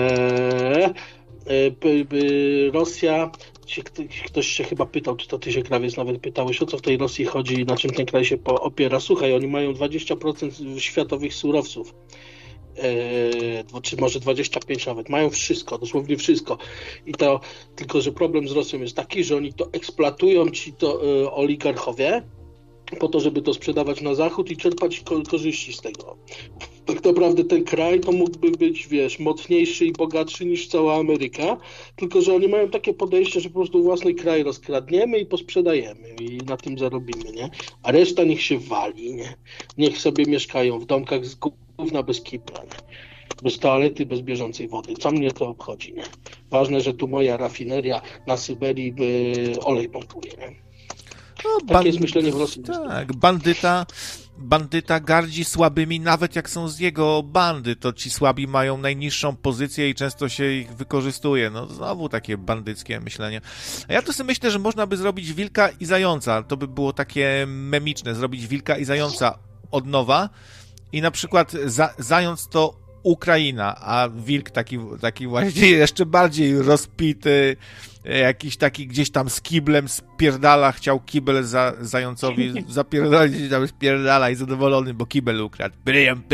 [SPEAKER 4] Rosja, ktoś się chyba pytał, czy to ty się, Krawiec, nawet pytałeś, o co w tej Rosji chodzi, na czym ten kraj się opiera. Słuchaj, oni mają 20% światowych surowców. Czy może 25 nawet, mają wszystko, dosłownie wszystko. I to tylko, że problem z Rosją jest taki, że oni to eksploatują ci to oligarchowie po to, żeby to sprzedawać na zachód i czerpać korzyści z tego. Tak naprawdę ten kraj to mógłby być, wiesz, mocniejszy i bogatszy niż cała Ameryka, tylko że oni mają takie podejście, że po prostu własny kraj rozkradniemy i posprzedajemy i na tym zarobimy, nie? A reszta niech się wali, nie? Niech sobie mieszkają w domkach z gówna bez kibla, nie? Bez toalety, bez bieżącej wody. Co mnie to obchodzi, nie? Ważne, że tu moja rafineria na Syberii olej pompuje, nie?
[SPEAKER 1] No,
[SPEAKER 4] takie jest myślenie w Rosji.
[SPEAKER 1] Tak, bandyta gardzi słabymi, nawet jak są z jego bandy, to ci słabi mają najniższą pozycję i często się ich wykorzystuje. No znowu takie bandyckie myślenie. A ja to sobie myślę, że można by zrobić Wilka i Zająca. To by było takie memiczne, zrobić Wilka i Zająca od nowa i na przykład Zając to Ukraina, a Wilk taki właśnie jeszcze bardziej rozpity, jakiś taki gdzieś tam z kiblem spierdala, chciał kibel Zającowi zapierdolić, tam spierdala i zadowolony, bo kibel ukradł. Pyriam.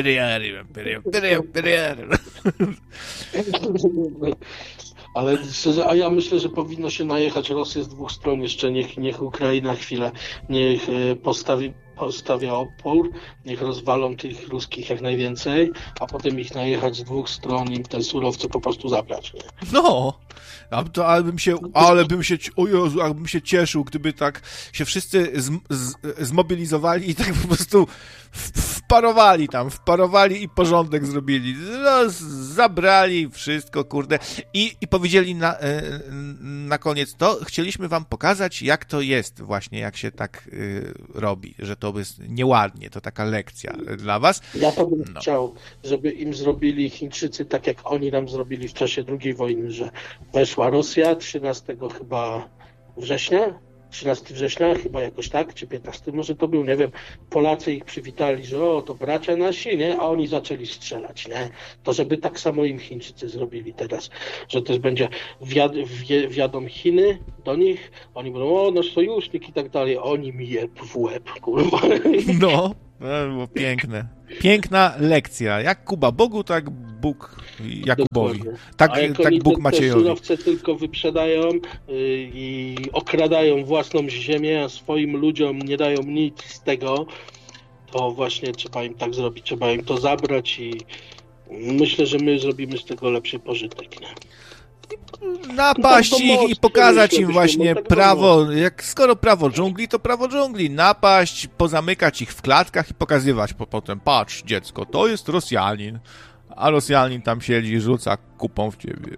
[SPEAKER 4] Ale szczerze, a ja myślę, że powinno się najechać Rosję z dwóch stron jeszcze, niech Ukraina chwilę, niech postawia opór, niech rozwalą tych ruskich jak najwięcej, a potem ich najechać z dwóch stron i te surowce po prostu zabrać, nie?
[SPEAKER 1] No, bym się cieszył, gdyby tak się wszyscy zmobilizowali i tak po prostu wparowali i porządek zrobili. No, zabrali wszystko, kurde. I powiedzieli na koniec to, chcieliśmy wam pokazać, jak to jest właśnie, jak się tak robi, że to jest nieładnie, to taka lekcja dla was.
[SPEAKER 4] Ja to bym chciał, żeby im zrobili Chińczycy tak, jak oni nam zrobili w czasie II wojny, że weszła Rosja 13 chyba września 13 września, chyba jakoś tak, czy 15 może to był, nie wiem, Polacy ich przywitali, że o, to bracia nasi, nie, a oni zaczęli strzelać, nie, to żeby tak samo im Chińczycy zrobili teraz, że też będzie wiadą Chiny do nich, oni mówią, o, nasz sojusznik i tak dalej, oni mi jeb w łeb, kurwa.
[SPEAKER 1] No, to było piękne. Piękna lekcja. Jak Kuba Bogu, tak Bóg Jakubowi. Tak,
[SPEAKER 4] a jak
[SPEAKER 1] tak
[SPEAKER 4] oni
[SPEAKER 1] Bóg
[SPEAKER 4] te
[SPEAKER 1] Maciejowi.
[SPEAKER 4] surowce tylko wyprzedają i okradają własną ziemię, a swoim ludziom nie dają nic z tego, to właśnie trzeba im tak zrobić, trzeba im to zabrać i myślę, że my zrobimy z tego lepszy pożytek. Nie?
[SPEAKER 1] Napaść
[SPEAKER 4] Tak to
[SPEAKER 1] ich i
[SPEAKER 4] mocno
[SPEAKER 1] pokazać
[SPEAKER 4] myślę,
[SPEAKER 1] im właśnie
[SPEAKER 4] tak to
[SPEAKER 1] prawo, jak skoro prawo dżungli, to prawo dżungli. Napaść, pozamykać ich w klatkach i pokazywać potem, patrz dziecko, to jest Rosjanin, a Rosjanin tam siedzi i rzuca kupą w ciebie.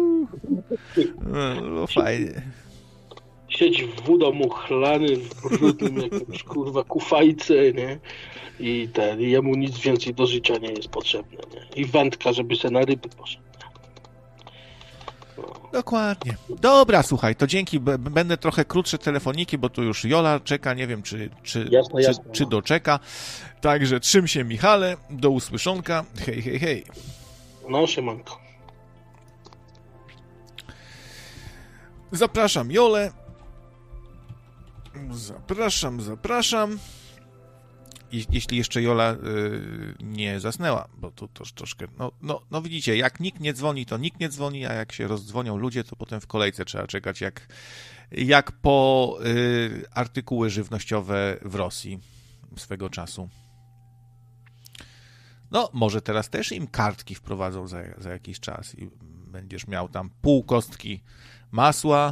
[SPEAKER 1] No fajnie.
[SPEAKER 4] Siedzi w wódą chlany, w brudnym jakimś kurwa kufajce, nie? I jemu nic więcej do życia nie jest potrzebne, nie? I wędka, żeby se na ryby poszedł.
[SPEAKER 1] Dokładnie. Dobra, słuchaj, to dzięki. Będę trochę krótsze telefoniki, bo tu już Jola czeka, nie wiem, czy doczeka. Także trzym się, Michale. Do usłyszonka. Hej, hej, hej.
[SPEAKER 4] No, siemanko.
[SPEAKER 1] Zapraszam Jolę. Zapraszam. Jeśli jeszcze Jola nie zasnęła, bo tu troszkę... No widzicie, jak nikt nie dzwoni, to nikt nie dzwoni, a jak się rozdzwonią ludzie, to potem w kolejce trzeba czekać, jak po artykuły żywnościowe w Rosji swego czasu. No, może teraz też im kartki wprowadzą za jakiś czas i będziesz miał tam pół kostki masła,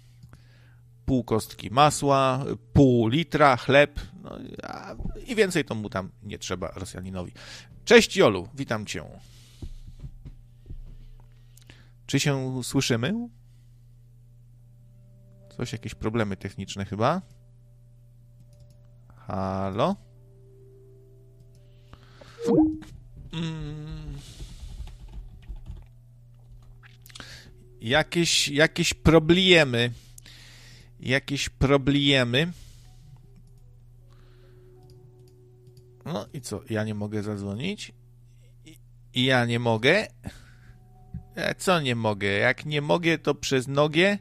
[SPEAKER 1] pół litra chleb, no, i więcej to mu tam nie trzeba Rosjaninowi. Cześć Jolu, witam cię. Czy się słyszymy? Jakieś problemy techniczne chyba? Halo? Jakieś problemy. No i co? Ja nie mogę zadzwonić? I ja nie mogę? Co nie mogę? Jak nie mogę, to przez nogę?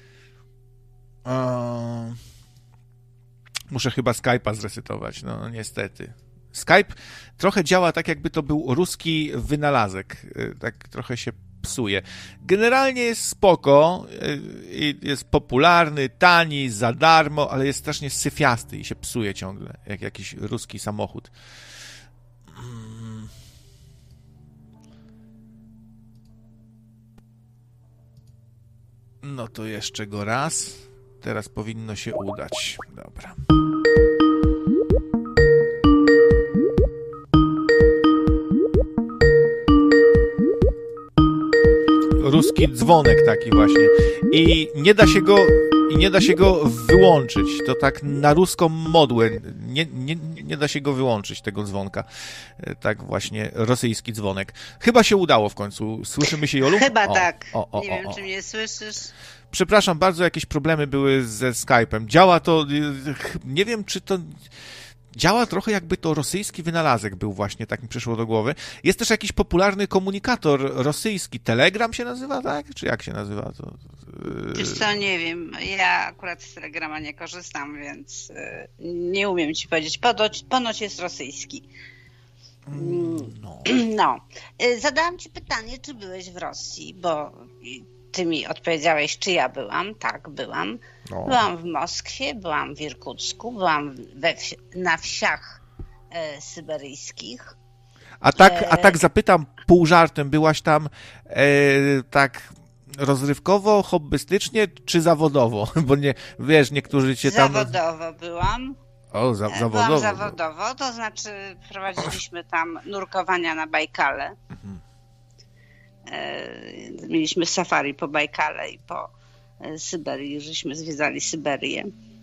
[SPEAKER 1] Muszę chyba Skype'a zresetować, no niestety. Skype trochę działa tak, jakby to był ruski wynalazek. Tak trochę się psuje. Generalnie jest spoko, jest popularny, tani, za darmo, ale jest strasznie syfiasty i się psuje ciągle, jak jakiś ruski samochód. No to jeszcze go raz. Teraz powinno się udać. Dobra. Ruski dzwonek taki właśnie. I nie da się go wyłączyć. To tak na ruską modłę. Nie da się go wyłączyć, tego dzwonka. Tak właśnie, rosyjski dzwonek. Chyba się udało w końcu. Słyszymy się, Jolu?
[SPEAKER 5] Chyba tak. Nie wiem, czy mnie słyszysz.
[SPEAKER 1] Przepraszam bardzo, jakieś problemy były ze Skype'em. Działa to, nie wiem, czy to... Działa trochę, jakby to rosyjski wynalazek był właśnie, tak mi przyszło do głowy. Jest też jakiś popularny komunikator rosyjski. Telegram się nazywa, tak? Czy jak się nazywa?
[SPEAKER 5] Wiesz co, nie wiem. Ja akurat z Telegrama nie korzystam, więc nie umiem ci powiedzieć. Ponoć jest rosyjski. No. Zadałam ci pytanie, czy byłeś w Rosji, bo ty mi odpowiedziałeś, czy ja byłam. Tak, byłam. No. Byłam w Moskwie, byłam w Irkucku, byłam na wsiach syberyjskich.
[SPEAKER 1] A tak zapytam pół żartem, byłaś tam tak rozrywkowo, hobbystycznie, czy zawodowo? Bo nie, wiesz, niektórzy cię tam...
[SPEAKER 5] Zawodowo byłam.
[SPEAKER 1] O, zawodowo.
[SPEAKER 5] Byłam zawodowo, to znaczy prowadziliśmy tam nurkowania na Bajkale. Mieliśmy safari po Bajkale i po Syberii, żeśmy zwiedzali Syberię.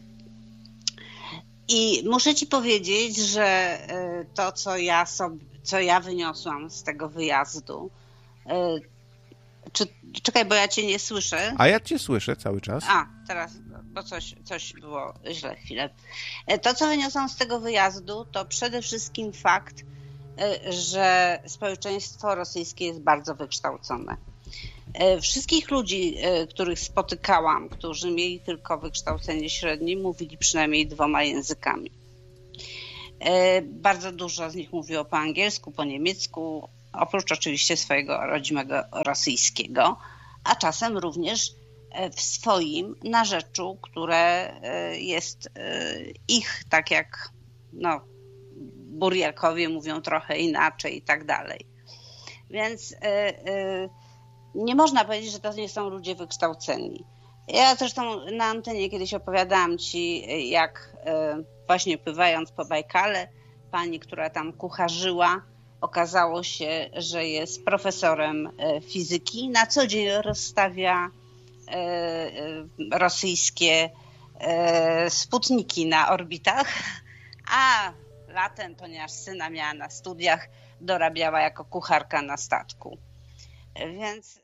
[SPEAKER 5] I muszę ci powiedzieć, że to, co ja wyniosłam z tego wyjazdu, Czekaj, bo ja cię nie słyszę.
[SPEAKER 1] A ja cię słyszę cały czas.
[SPEAKER 5] A, teraz, bo coś było źle chwilę. To, co wyniosłam z tego wyjazdu, to przede wszystkim fakt, że społeczeństwo rosyjskie jest bardzo wykształcone. Wszystkich ludzi, których spotykałam, którzy mieli tylko wykształcenie średnie, mówili przynajmniej 2 językami. Bardzo dużo z nich mówiło po angielsku, po niemiecku, oprócz oczywiście swojego rodzimego rosyjskiego, a czasem również w swoim narzeczu, które jest ich, tak jak Burjakowie mówią trochę inaczej i tak dalej. Więc nie można powiedzieć, że to nie są ludzie wykształceni. Ja zresztą na antenie kiedyś opowiadałam ci, jak właśnie pływając po Bajkale, pani, która tam kucharzyła, okazało się, że jest profesorem fizyki. Na co dzień rozstawia rosyjskie sputniki na orbitach, a latem, ponieważ syna miała na studiach, dorabiała jako kucharka na statku. Więc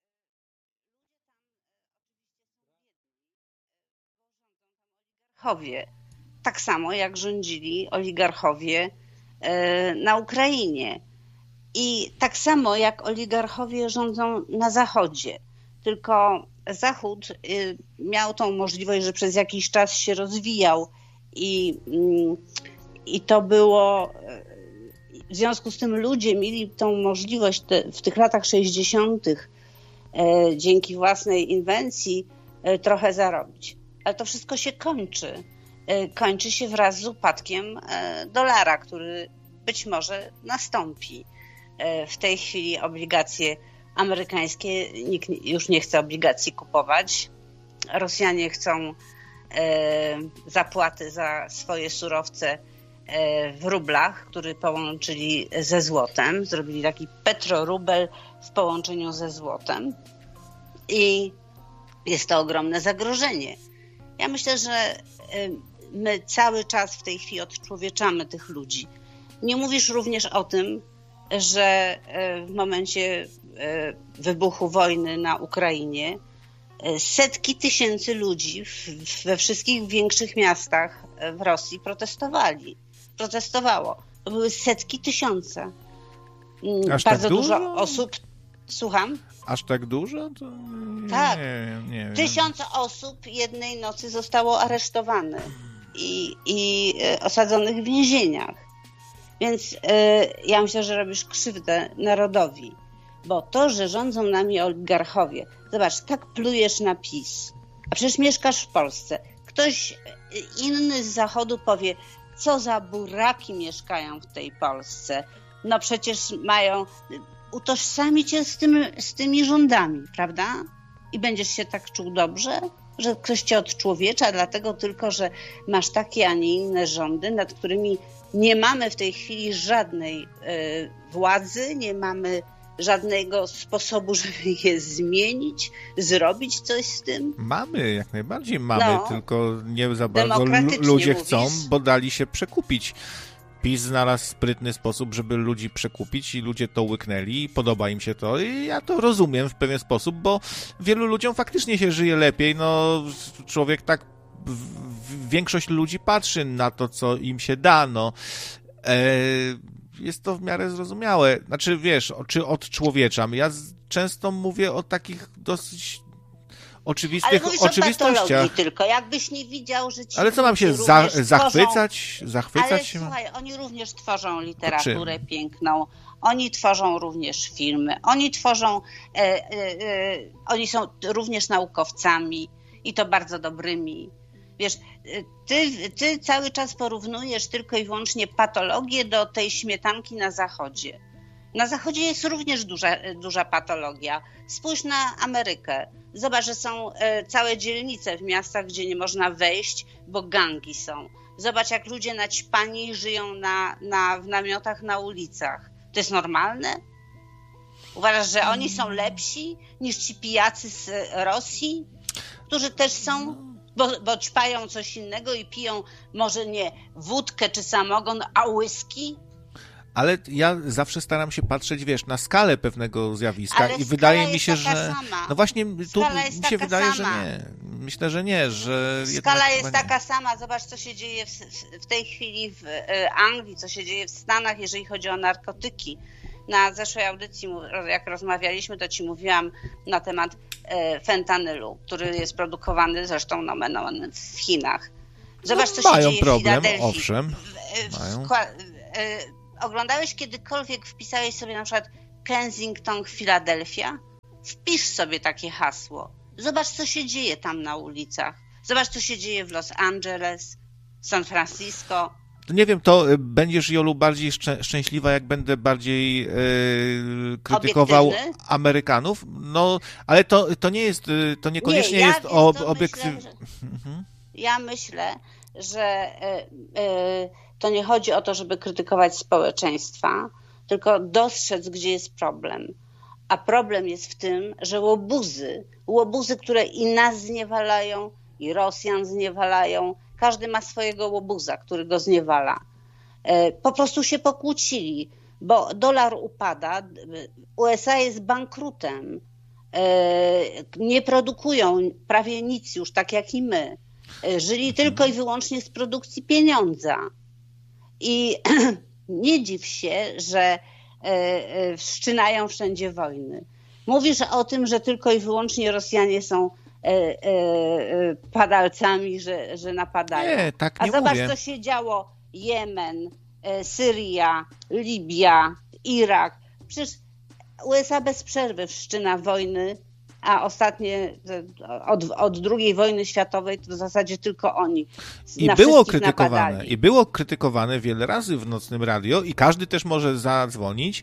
[SPEAKER 5] oligarchowie, tak samo jak rządzili oligarchowie na Ukrainie i tak samo jak oligarchowie rządzą na Zachodzie, tylko Zachód miał tą możliwość, że przez jakiś czas się rozwijał i to było, w związku z tym ludzie mieli tą możliwość w tych latach 60. Dzięki własnej inwencji trochę zarobić. Ale to wszystko się kończy. Kończy się wraz z upadkiem dolara, który być może nastąpi. W tej chwili obligacje amerykańskie, nikt już nie chce obligacji kupować. Rosjanie chcą zapłaty za swoje surowce w rublach, który połączyli ze złotem. Zrobili taki petrorubel w połączeniu ze złotem. I jest to ogromne zagrożenie. Ja myślę, że my cały czas w tej chwili odczłowieczamy tych ludzi. Nie mówisz również o tym, że w momencie wybuchu wojny na Ukrainie setki tysięcy ludzi we wszystkich większych miastach w Rosji protestowało. To były setki tysiące.
[SPEAKER 1] Aż
[SPEAKER 5] bardzo
[SPEAKER 1] tak
[SPEAKER 5] dużo osób. Słucham?
[SPEAKER 1] Aż tak dużo? To
[SPEAKER 5] tak.
[SPEAKER 1] Nie
[SPEAKER 5] 1000 osób jednej nocy zostało aresztowanych i osadzonych w więzieniach. Więc ja myślę, że robisz krzywdę narodowi. Bo to, że rządzą nami oligarchowie, zobacz, tak plujesz na PiS, a przecież mieszkasz w Polsce. Ktoś inny z Zachodu powie, co za buraki mieszkają w tej Polsce. No przecież utożsamić się z tymi rządami, prawda? I będziesz się tak czuł dobrze, że ktoś cię odczłowiecza, dlatego tylko, że masz takie, a nie inne rządy, nad którymi nie mamy w tej chwili żadnej władzy, nie mamy żadnego sposobu, żeby je zmienić, zrobić coś z tym?
[SPEAKER 1] Mamy, jak najbardziej mamy, tylko nie za bardzo ludzie chcą, bo dali się przekupić. PiS znalazł sprytny sposób, żeby ludzi przekupić i ludzie to łyknęli i podoba im się to i ja to rozumiem w pewien sposób, bo wielu ludziom faktycznie się żyje lepiej, człowiek tak, większość ludzi patrzy na to, co im się da, jest to w miarę zrozumiałe. Znaczy, wiesz, czy odczłowieczam? Ja często mówię o takich dosyć oczywistych oczywistościach.
[SPEAKER 5] Tylko jakbyś nie widział, że ci.
[SPEAKER 1] Ale co mam się zachwycać?
[SPEAKER 5] Ale
[SPEAKER 1] się
[SPEAKER 5] słuchaj, oni również tworzą literaturę piękną, oni tworzą również filmy, oni tworzą, oni są również naukowcami i to bardzo dobrymi. Wiesz, ty cały czas porównujesz tylko i wyłącznie patologię do tej śmietanki na Zachodzie. Na Zachodzie jest również duża patologia. Spójrz na Amerykę. Zobacz, że są całe dzielnice w miastach, gdzie nie można wejść, bo gangi są. Zobacz, jak ludzie naćpani żyją w namiotach na ulicach. To jest normalne? Uważasz, że oni są lepsi niż ci pijacy z Rosji, którzy też są, bo ćpają coś innego i piją może nie wódkę czy samogon, a whisky?
[SPEAKER 1] ale ja zawsze staram się patrzeć, wiesz, na skalę pewnego zjawiska
[SPEAKER 5] Ale
[SPEAKER 1] i wydaje mi się,
[SPEAKER 5] skala jest
[SPEAKER 1] że...
[SPEAKER 5] taka sama.
[SPEAKER 1] No właśnie, tu
[SPEAKER 5] Skala jest
[SPEAKER 1] mi się
[SPEAKER 5] taka
[SPEAKER 1] wydaje,
[SPEAKER 5] sama.
[SPEAKER 1] że nie. Myślę, że nie, że...
[SPEAKER 5] Skala
[SPEAKER 1] jednak
[SPEAKER 5] jest
[SPEAKER 1] chyba nie.
[SPEAKER 5] taka sama. Zobacz, co się dzieje w tej chwili w Anglii, co się dzieje w Stanach, jeżeli chodzi o narkotyki. Na zeszłej audycji, jak rozmawialiśmy, to ci mówiłam na temat fentanylu, który jest produkowany zresztą nomen omen w Chinach. Zobacz, co się
[SPEAKER 1] mają
[SPEAKER 5] dzieje
[SPEAKER 1] problem,
[SPEAKER 5] w Filadelfii.
[SPEAKER 1] owszem. Mają.
[SPEAKER 5] Oglądałeś kiedykolwiek, wpisałeś sobie na przykład Kensington, Filadelfia? Wpisz sobie takie hasło. Zobacz, co się dzieje tam na ulicach. Zobacz, co się dzieje w Los Angeles, San Francisco.
[SPEAKER 1] Nie wiem, to będziesz, Jolu, bardziej szczęśliwa, jak będę bardziej krytykował
[SPEAKER 5] Obiektywny?
[SPEAKER 1] Amerykanów. No, ale to nie jest, to niekoniecznie
[SPEAKER 5] Nie, ja
[SPEAKER 1] jest
[SPEAKER 5] wiesz co,
[SPEAKER 1] obiektyw...
[SPEAKER 5] myślę, Ja myślę, że to nie chodzi o to, żeby krytykować społeczeństwa, tylko dostrzec, gdzie jest problem. A problem jest w tym, że łobuzy, które i nas zniewalają, i Rosjan zniewalają, każdy ma swojego łobuza, który go zniewala. Po prostu się pokłócili, bo dolar upada, USA jest bankrutem, nie produkują prawie nic już, tak jak i my. Żyli tylko i wyłącznie z produkcji pieniądza. I nie dziw się, że wszczynają wszędzie wojny. Mówisz o tym, że tylko i wyłącznie Rosjanie są padalcami, że napadają.
[SPEAKER 1] Nie, tak nie
[SPEAKER 5] A zobacz,
[SPEAKER 1] mówię.
[SPEAKER 5] co się działo. Jemen, Syria, Libia, Irak. Przecież USA bez przerwy wszczyna wojny, a ostatnie od II wojny światowej to w zasadzie tylko oni na wszystkich napadali.
[SPEAKER 1] I było krytykowane wiele razy w Nocnym Radio i każdy też może zadzwonić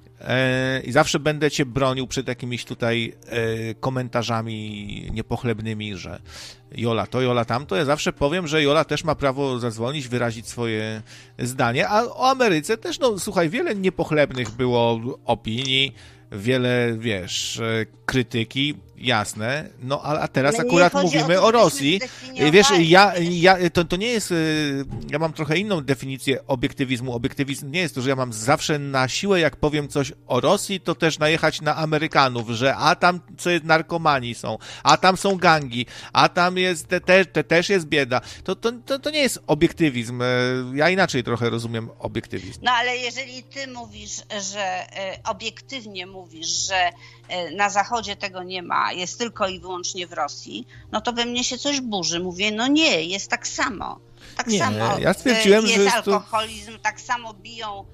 [SPEAKER 1] i zawsze będę cię bronił przed jakimiś tutaj komentarzami niepochlebnymi, że Jola to, Jola tamto. Ja zawsze powiem, że Jola też ma prawo zadzwonić, wyrazić swoje zdanie, a o Ameryce też, no słuchaj, wiele niepochlebnych było opinii, wiele, wiesz, krytyki, jasne, no a teraz
[SPEAKER 5] Ale nie
[SPEAKER 1] akurat
[SPEAKER 5] chodzi
[SPEAKER 1] mówimy
[SPEAKER 5] o to,
[SPEAKER 1] o Rosji.
[SPEAKER 5] żebyśmy
[SPEAKER 1] Wiesz,
[SPEAKER 5] zdefiniowali.
[SPEAKER 1] to nie jest, ja mam trochę inną definicję obiektywizmu. Obiektywizm nie jest to, że ja mam zawsze na siłę, jak powiem coś o Rosji, to też najechać na Amerykanów, że a tam co jest narkomani są, a tam są gangi, a tam jest też jest bieda. To nie jest obiektywizm. Ja inaczej trochę rozumiem obiektywizm.
[SPEAKER 5] No ale jeżeli ty mówisz, że obiektywnie mówisz, że na Zachodzie tego nie ma, jest tylko i wyłącznie w Rosji, no to we mnie się coś burzy. Mówię, no nie, jest tak samo. Tak
[SPEAKER 1] Nie,
[SPEAKER 5] samo
[SPEAKER 1] ja stwierdziłem,
[SPEAKER 5] jest
[SPEAKER 1] że jest to...
[SPEAKER 5] alkoholizm, tak samo biją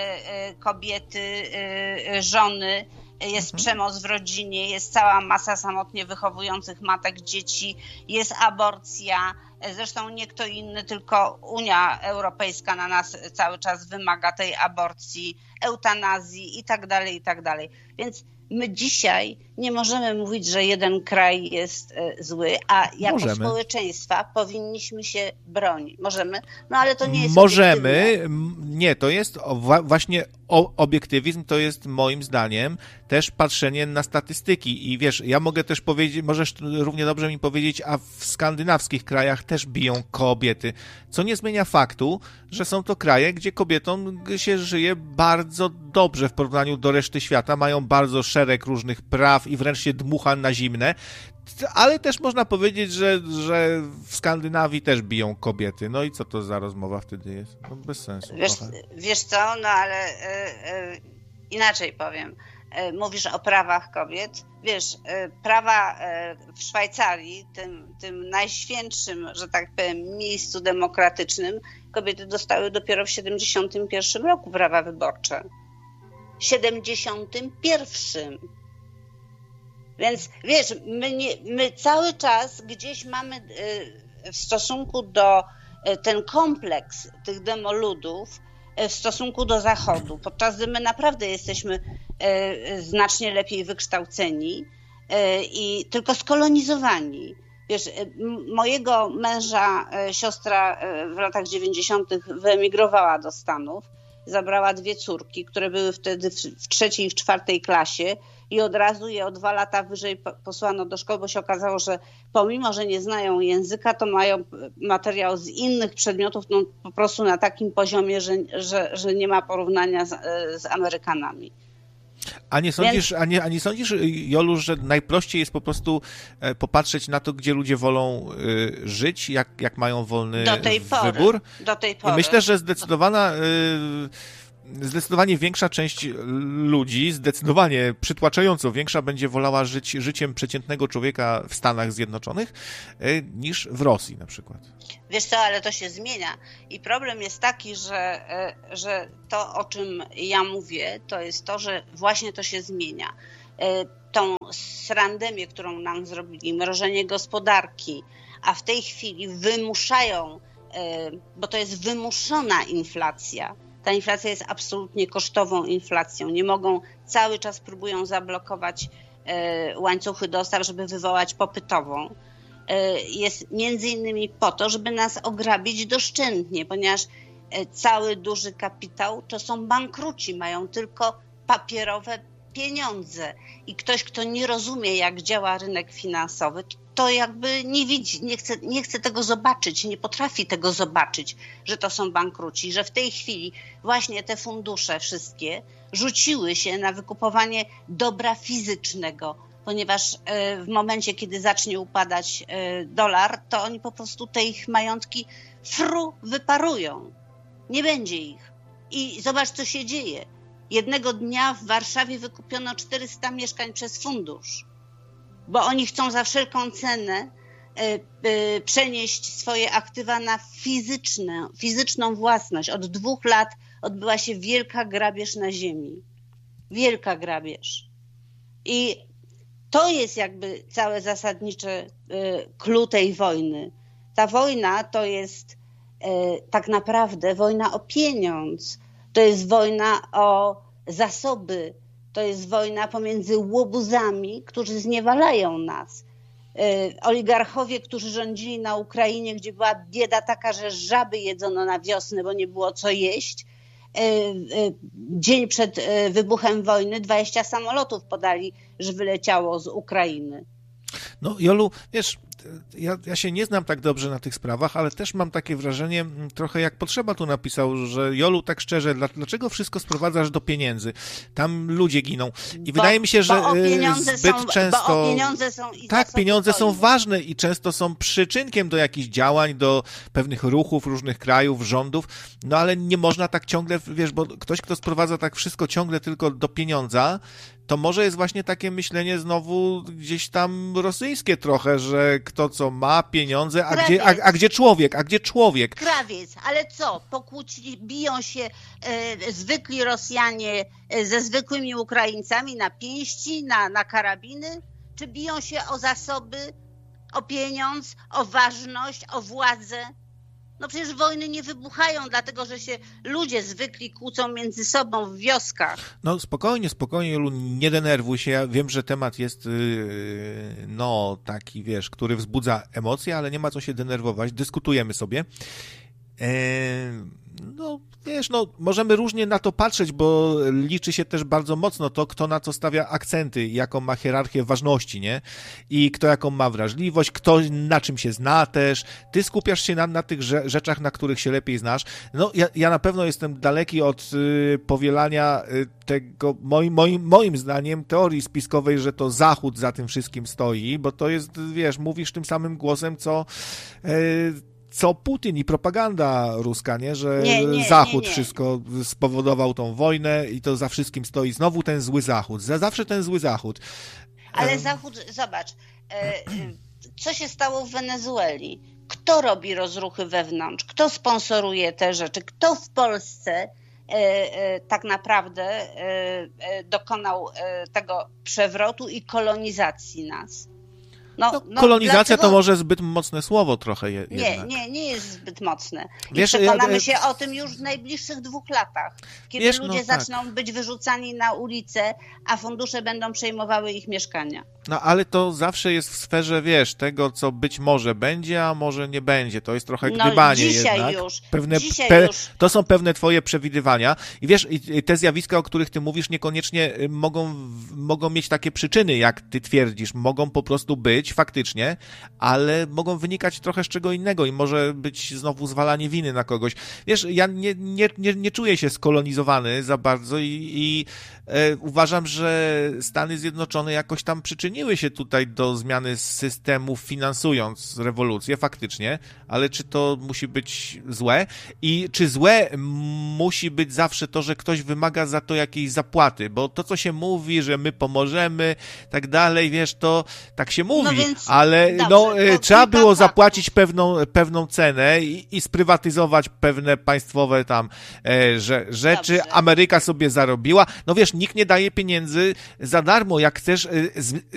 [SPEAKER 5] kobiety, żony, jest przemoc w rodzinie, jest cała masa samotnie wychowujących matek, dzieci, jest aborcja. Zresztą nie kto inny, tylko Unia Europejska na nas cały czas wymaga tej aborcji, eutanazji i tak dalej, i tak dalej. Więc my dzisiaj nie możemy mówić, że jeden kraj jest zły, a jako społeczeństwa powinniśmy się bronić. Możemy? No ale to nie jest
[SPEAKER 1] Możemy, nie, to jest właśnie obiektywizm, to jest moim zdaniem też patrzenie na statystyki i wiesz, ja mogę też powiedzieć, możesz równie dobrze mi powiedzieć, a w skandynawskich krajach też biją kobiety, co nie zmienia faktu, że są to kraje, gdzie kobietom się żyje bardzo dobrze w porównaniu do reszty świata, mają bardzo szereg różnych praw i wręcz się dmucha na zimne, ale też można powiedzieć, że w Skandynawii też biją kobiety. No i co to za rozmowa wtedy jest? No bez sensu.
[SPEAKER 5] Wiesz co, no ale inaczej powiem. Mówisz o prawach kobiet. Wiesz, prawa w Szwajcarii, tym najświętszym, że tak powiem, miejscu demokratycznym, kobiety dostały dopiero w 71 roku prawa wyborcze. 71. Więc wiesz, my cały czas gdzieś mamy w stosunku do ten kompleks tych demoludów w stosunku do Zachodu, podczas gdy my naprawdę jesteśmy znacznie lepiej wykształceni i tylko skolonizowani. Wiesz, mojego męża siostra w latach 90. wyemigrowała do Stanów, zabrała 2 córki, które były wtedy w 3. i w 4. klasie i od razu je o 2 lata wyżej posłano do szkoły, bo się okazało, że pomimo, że nie znają języka, to mają materiał z innych przedmiotów no, po prostu na takim poziomie, że nie ma porównania z Amerykanami.
[SPEAKER 1] A nie sądzisz, Jolu, że najprościej jest po prostu popatrzeć na to, gdzie ludzie wolą żyć, jak mają wolny wybór?
[SPEAKER 5] Do tej pory.
[SPEAKER 1] I myślę, że zdecydowanie większa część ludzi, zdecydowanie przytłaczająco większa, będzie wolała żyć życiem przeciętnego człowieka w Stanach Zjednoczonych niż w Rosji na przykład.
[SPEAKER 5] Wiesz co, ale to się zmienia i problem jest taki, że to, o czym ja mówię, to jest to, że właśnie to się zmienia. Tą srandemię, którą nam zrobili, mrożenie gospodarki, a w tej chwili wymuszają, bo to jest wymuszona inflacja. Ta inflacja jest absolutnie kosztową inflacją. Nie mogą, cały czas próbują zablokować łańcuchy dostaw, żeby wywołać popytową. Jest między innymi po to, żeby nas ograbić doszczętnie, ponieważ cały duży kapitał to są bankruci, mają tylko papierowe pieniądze i ktoś, kto nie rozumie, jak działa rynek finansowy, to jakby nie widzi, nie chce tego zobaczyć, nie potrafi tego zobaczyć, że to są bankruci, że w tej chwili właśnie te fundusze wszystkie rzuciły się na wykupowanie dobra fizycznego, ponieważ w momencie, kiedy zacznie upadać dolar, to oni po prostu te ich majątki wyparują. Nie będzie ich. I zobacz, co się dzieje. Jednego dnia w Warszawie wykupiono 400 mieszkań przez fundusz, bo oni chcą za wszelką cenę przenieść swoje aktywa na fizyczną własność. Od 2 lat odbyła się wielka grabież na ziemi. Wielka grabież. I to jest jakby całe zasadnicze clue tej wojny. Ta wojna to jest tak naprawdę wojna o pieniądz. To jest wojna o zasoby. To jest wojna pomiędzy łobuzami, którzy zniewalają nas. Oligarchowie, którzy rządzili na Ukrainie, gdzie była bieda taka, że żaby jedzono na wiosnę, bo nie było co jeść. Dzień przed wybuchem wojny 20 samolotów podali, że wyleciało z Ukrainy.
[SPEAKER 1] No Jolu, wiesz, ja się nie znam tak dobrze na tych sprawach, ale też mam takie wrażenie, trochę jak Potrzeba tu napisał, że Jolu, tak szczerze, dlaczego wszystko sprowadzasz do pieniędzy? Tam ludzie giną. I wydaje mi się, że zbyt często...
[SPEAKER 5] Bo pieniądze są i
[SPEAKER 1] tak, pieniądze są ważne i często są przyczynkiem do jakichś działań, do pewnych ruchów różnych krajów, rządów, no ale nie można tak ciągle, wiesz, bo ktoś, kto sprowadza tak wszystko ciągle tylko do pieniądza, to może jest właśnie takie myślenie znowu gdzieś tam rosyjskie trochę, że kto co ma, pieniądze, a gdzie człowiek?
[SPEAKER 5] Krawiec, ale co? Biją się zwykli Rosjanie ze zwykłymi Ukraińcami na pięści, na karabiny? Czy biją się o zasoby, o pieniądz, o ważność, o władzę? No przecież wojny nie wybuchają, dlatego że się ludzie zwykli kłócą między sobą w wioskach.
[SPEAKER 1] No spokojnie, Jolu, nie denerwuj się. Ja wiem, że temat jest no taki, wiesz, który wzbudza emocje, ale nie ma co się denerwować. Dyskutujemy sobie. No wiesz, no możemy różnie na to patrzeć, bo liczy się też bardzo mocno to, kto na co stawia akcenty, jaką ma hierarchię ważności, nie? I kto jaką ma wrażliwość, kto na czym się zna też. Ty skupiasz się na tych rzeczach, na których się lepiej znasz. No ja na pewno jestem daleki od powielania tego, moim zdaniem, teorii spiskowej, że to Zachód za tym wszystkim stoi, bo to jest, wiesz, mówisz tym samym głosem, co Putin i propaganda ruska, nie? Że Zachód wszystko spowodował tą wojnę i to za wszystkim stoi znowu ten zły Zachód. Zawsze ten zły Zachód.
[SPEAKER 5] Ale Zachód, zobacz, co się stało w Wenezueli? Kto robi rozruchy wewnątrz? Kto sponsoruje te rzeczy? Kto w Polsce tak naprawdę dokonał tego przewrotu i kolonizacji nas?
[SPEAKER 1] kolonizacja
[SPEAKER 5] dlaczego...
[SPEAKER 1] to może zbyt mocne słowo trochę jednak.
[SPEAKER 5] Nie jest zbyt mocne. I
[SPEAKER 1] Wiesz,
[SPEAKER 5] przekonamy się o tym już w najbliższych 2 latach, kiedy ludzie zaczną być wyrzucani na ulicę, a fundusze będą przejmowały ich mieszkania.
[SPEAKER 1] No ale to zawsze jest w sferze, tego, co być może będzie, a może nie będzie. To jest trochę gdybanie
[SPEAKER 5] dzisiaj
[SPEAKER 1] jednak.
[SPEAKER 5] Już.
[SPEAKER 1] To są pewne twoje przewidywania. I wiesz, te zjawiska, o których ty mówisz, niekoniecznie mogą mieć takie przyczyny, jak ty twierdzisz. Mogą po prostu być faktycznie, ale mogą wynikać trochę z czego innego i może być znowu zwalanie winy na kogoś. Wiesz, ja nie czuję się skolonizowany za bardzo i uważam, że Stany Zjednoczone jakoś tam przyczyniły się tutaj do zmiany systemu, finansując rewolucję faktycznie, ale czy to musi być złe? I czy złe musi być zawsze to, że ktoś wymaga za to jakiejś zapłaty? Bo to, co się mówi, że my pomożemy, tak dalej, wiesz, to tak się mówi, ale trzeba było zapłacić pewną cenę i sprywatyzować pewne państwowe tam rzeczy. Dobrze. Ameryka sobie zarobiła. No wiesz, nikt nie daje pieniędzy za darmo. Jak chcesz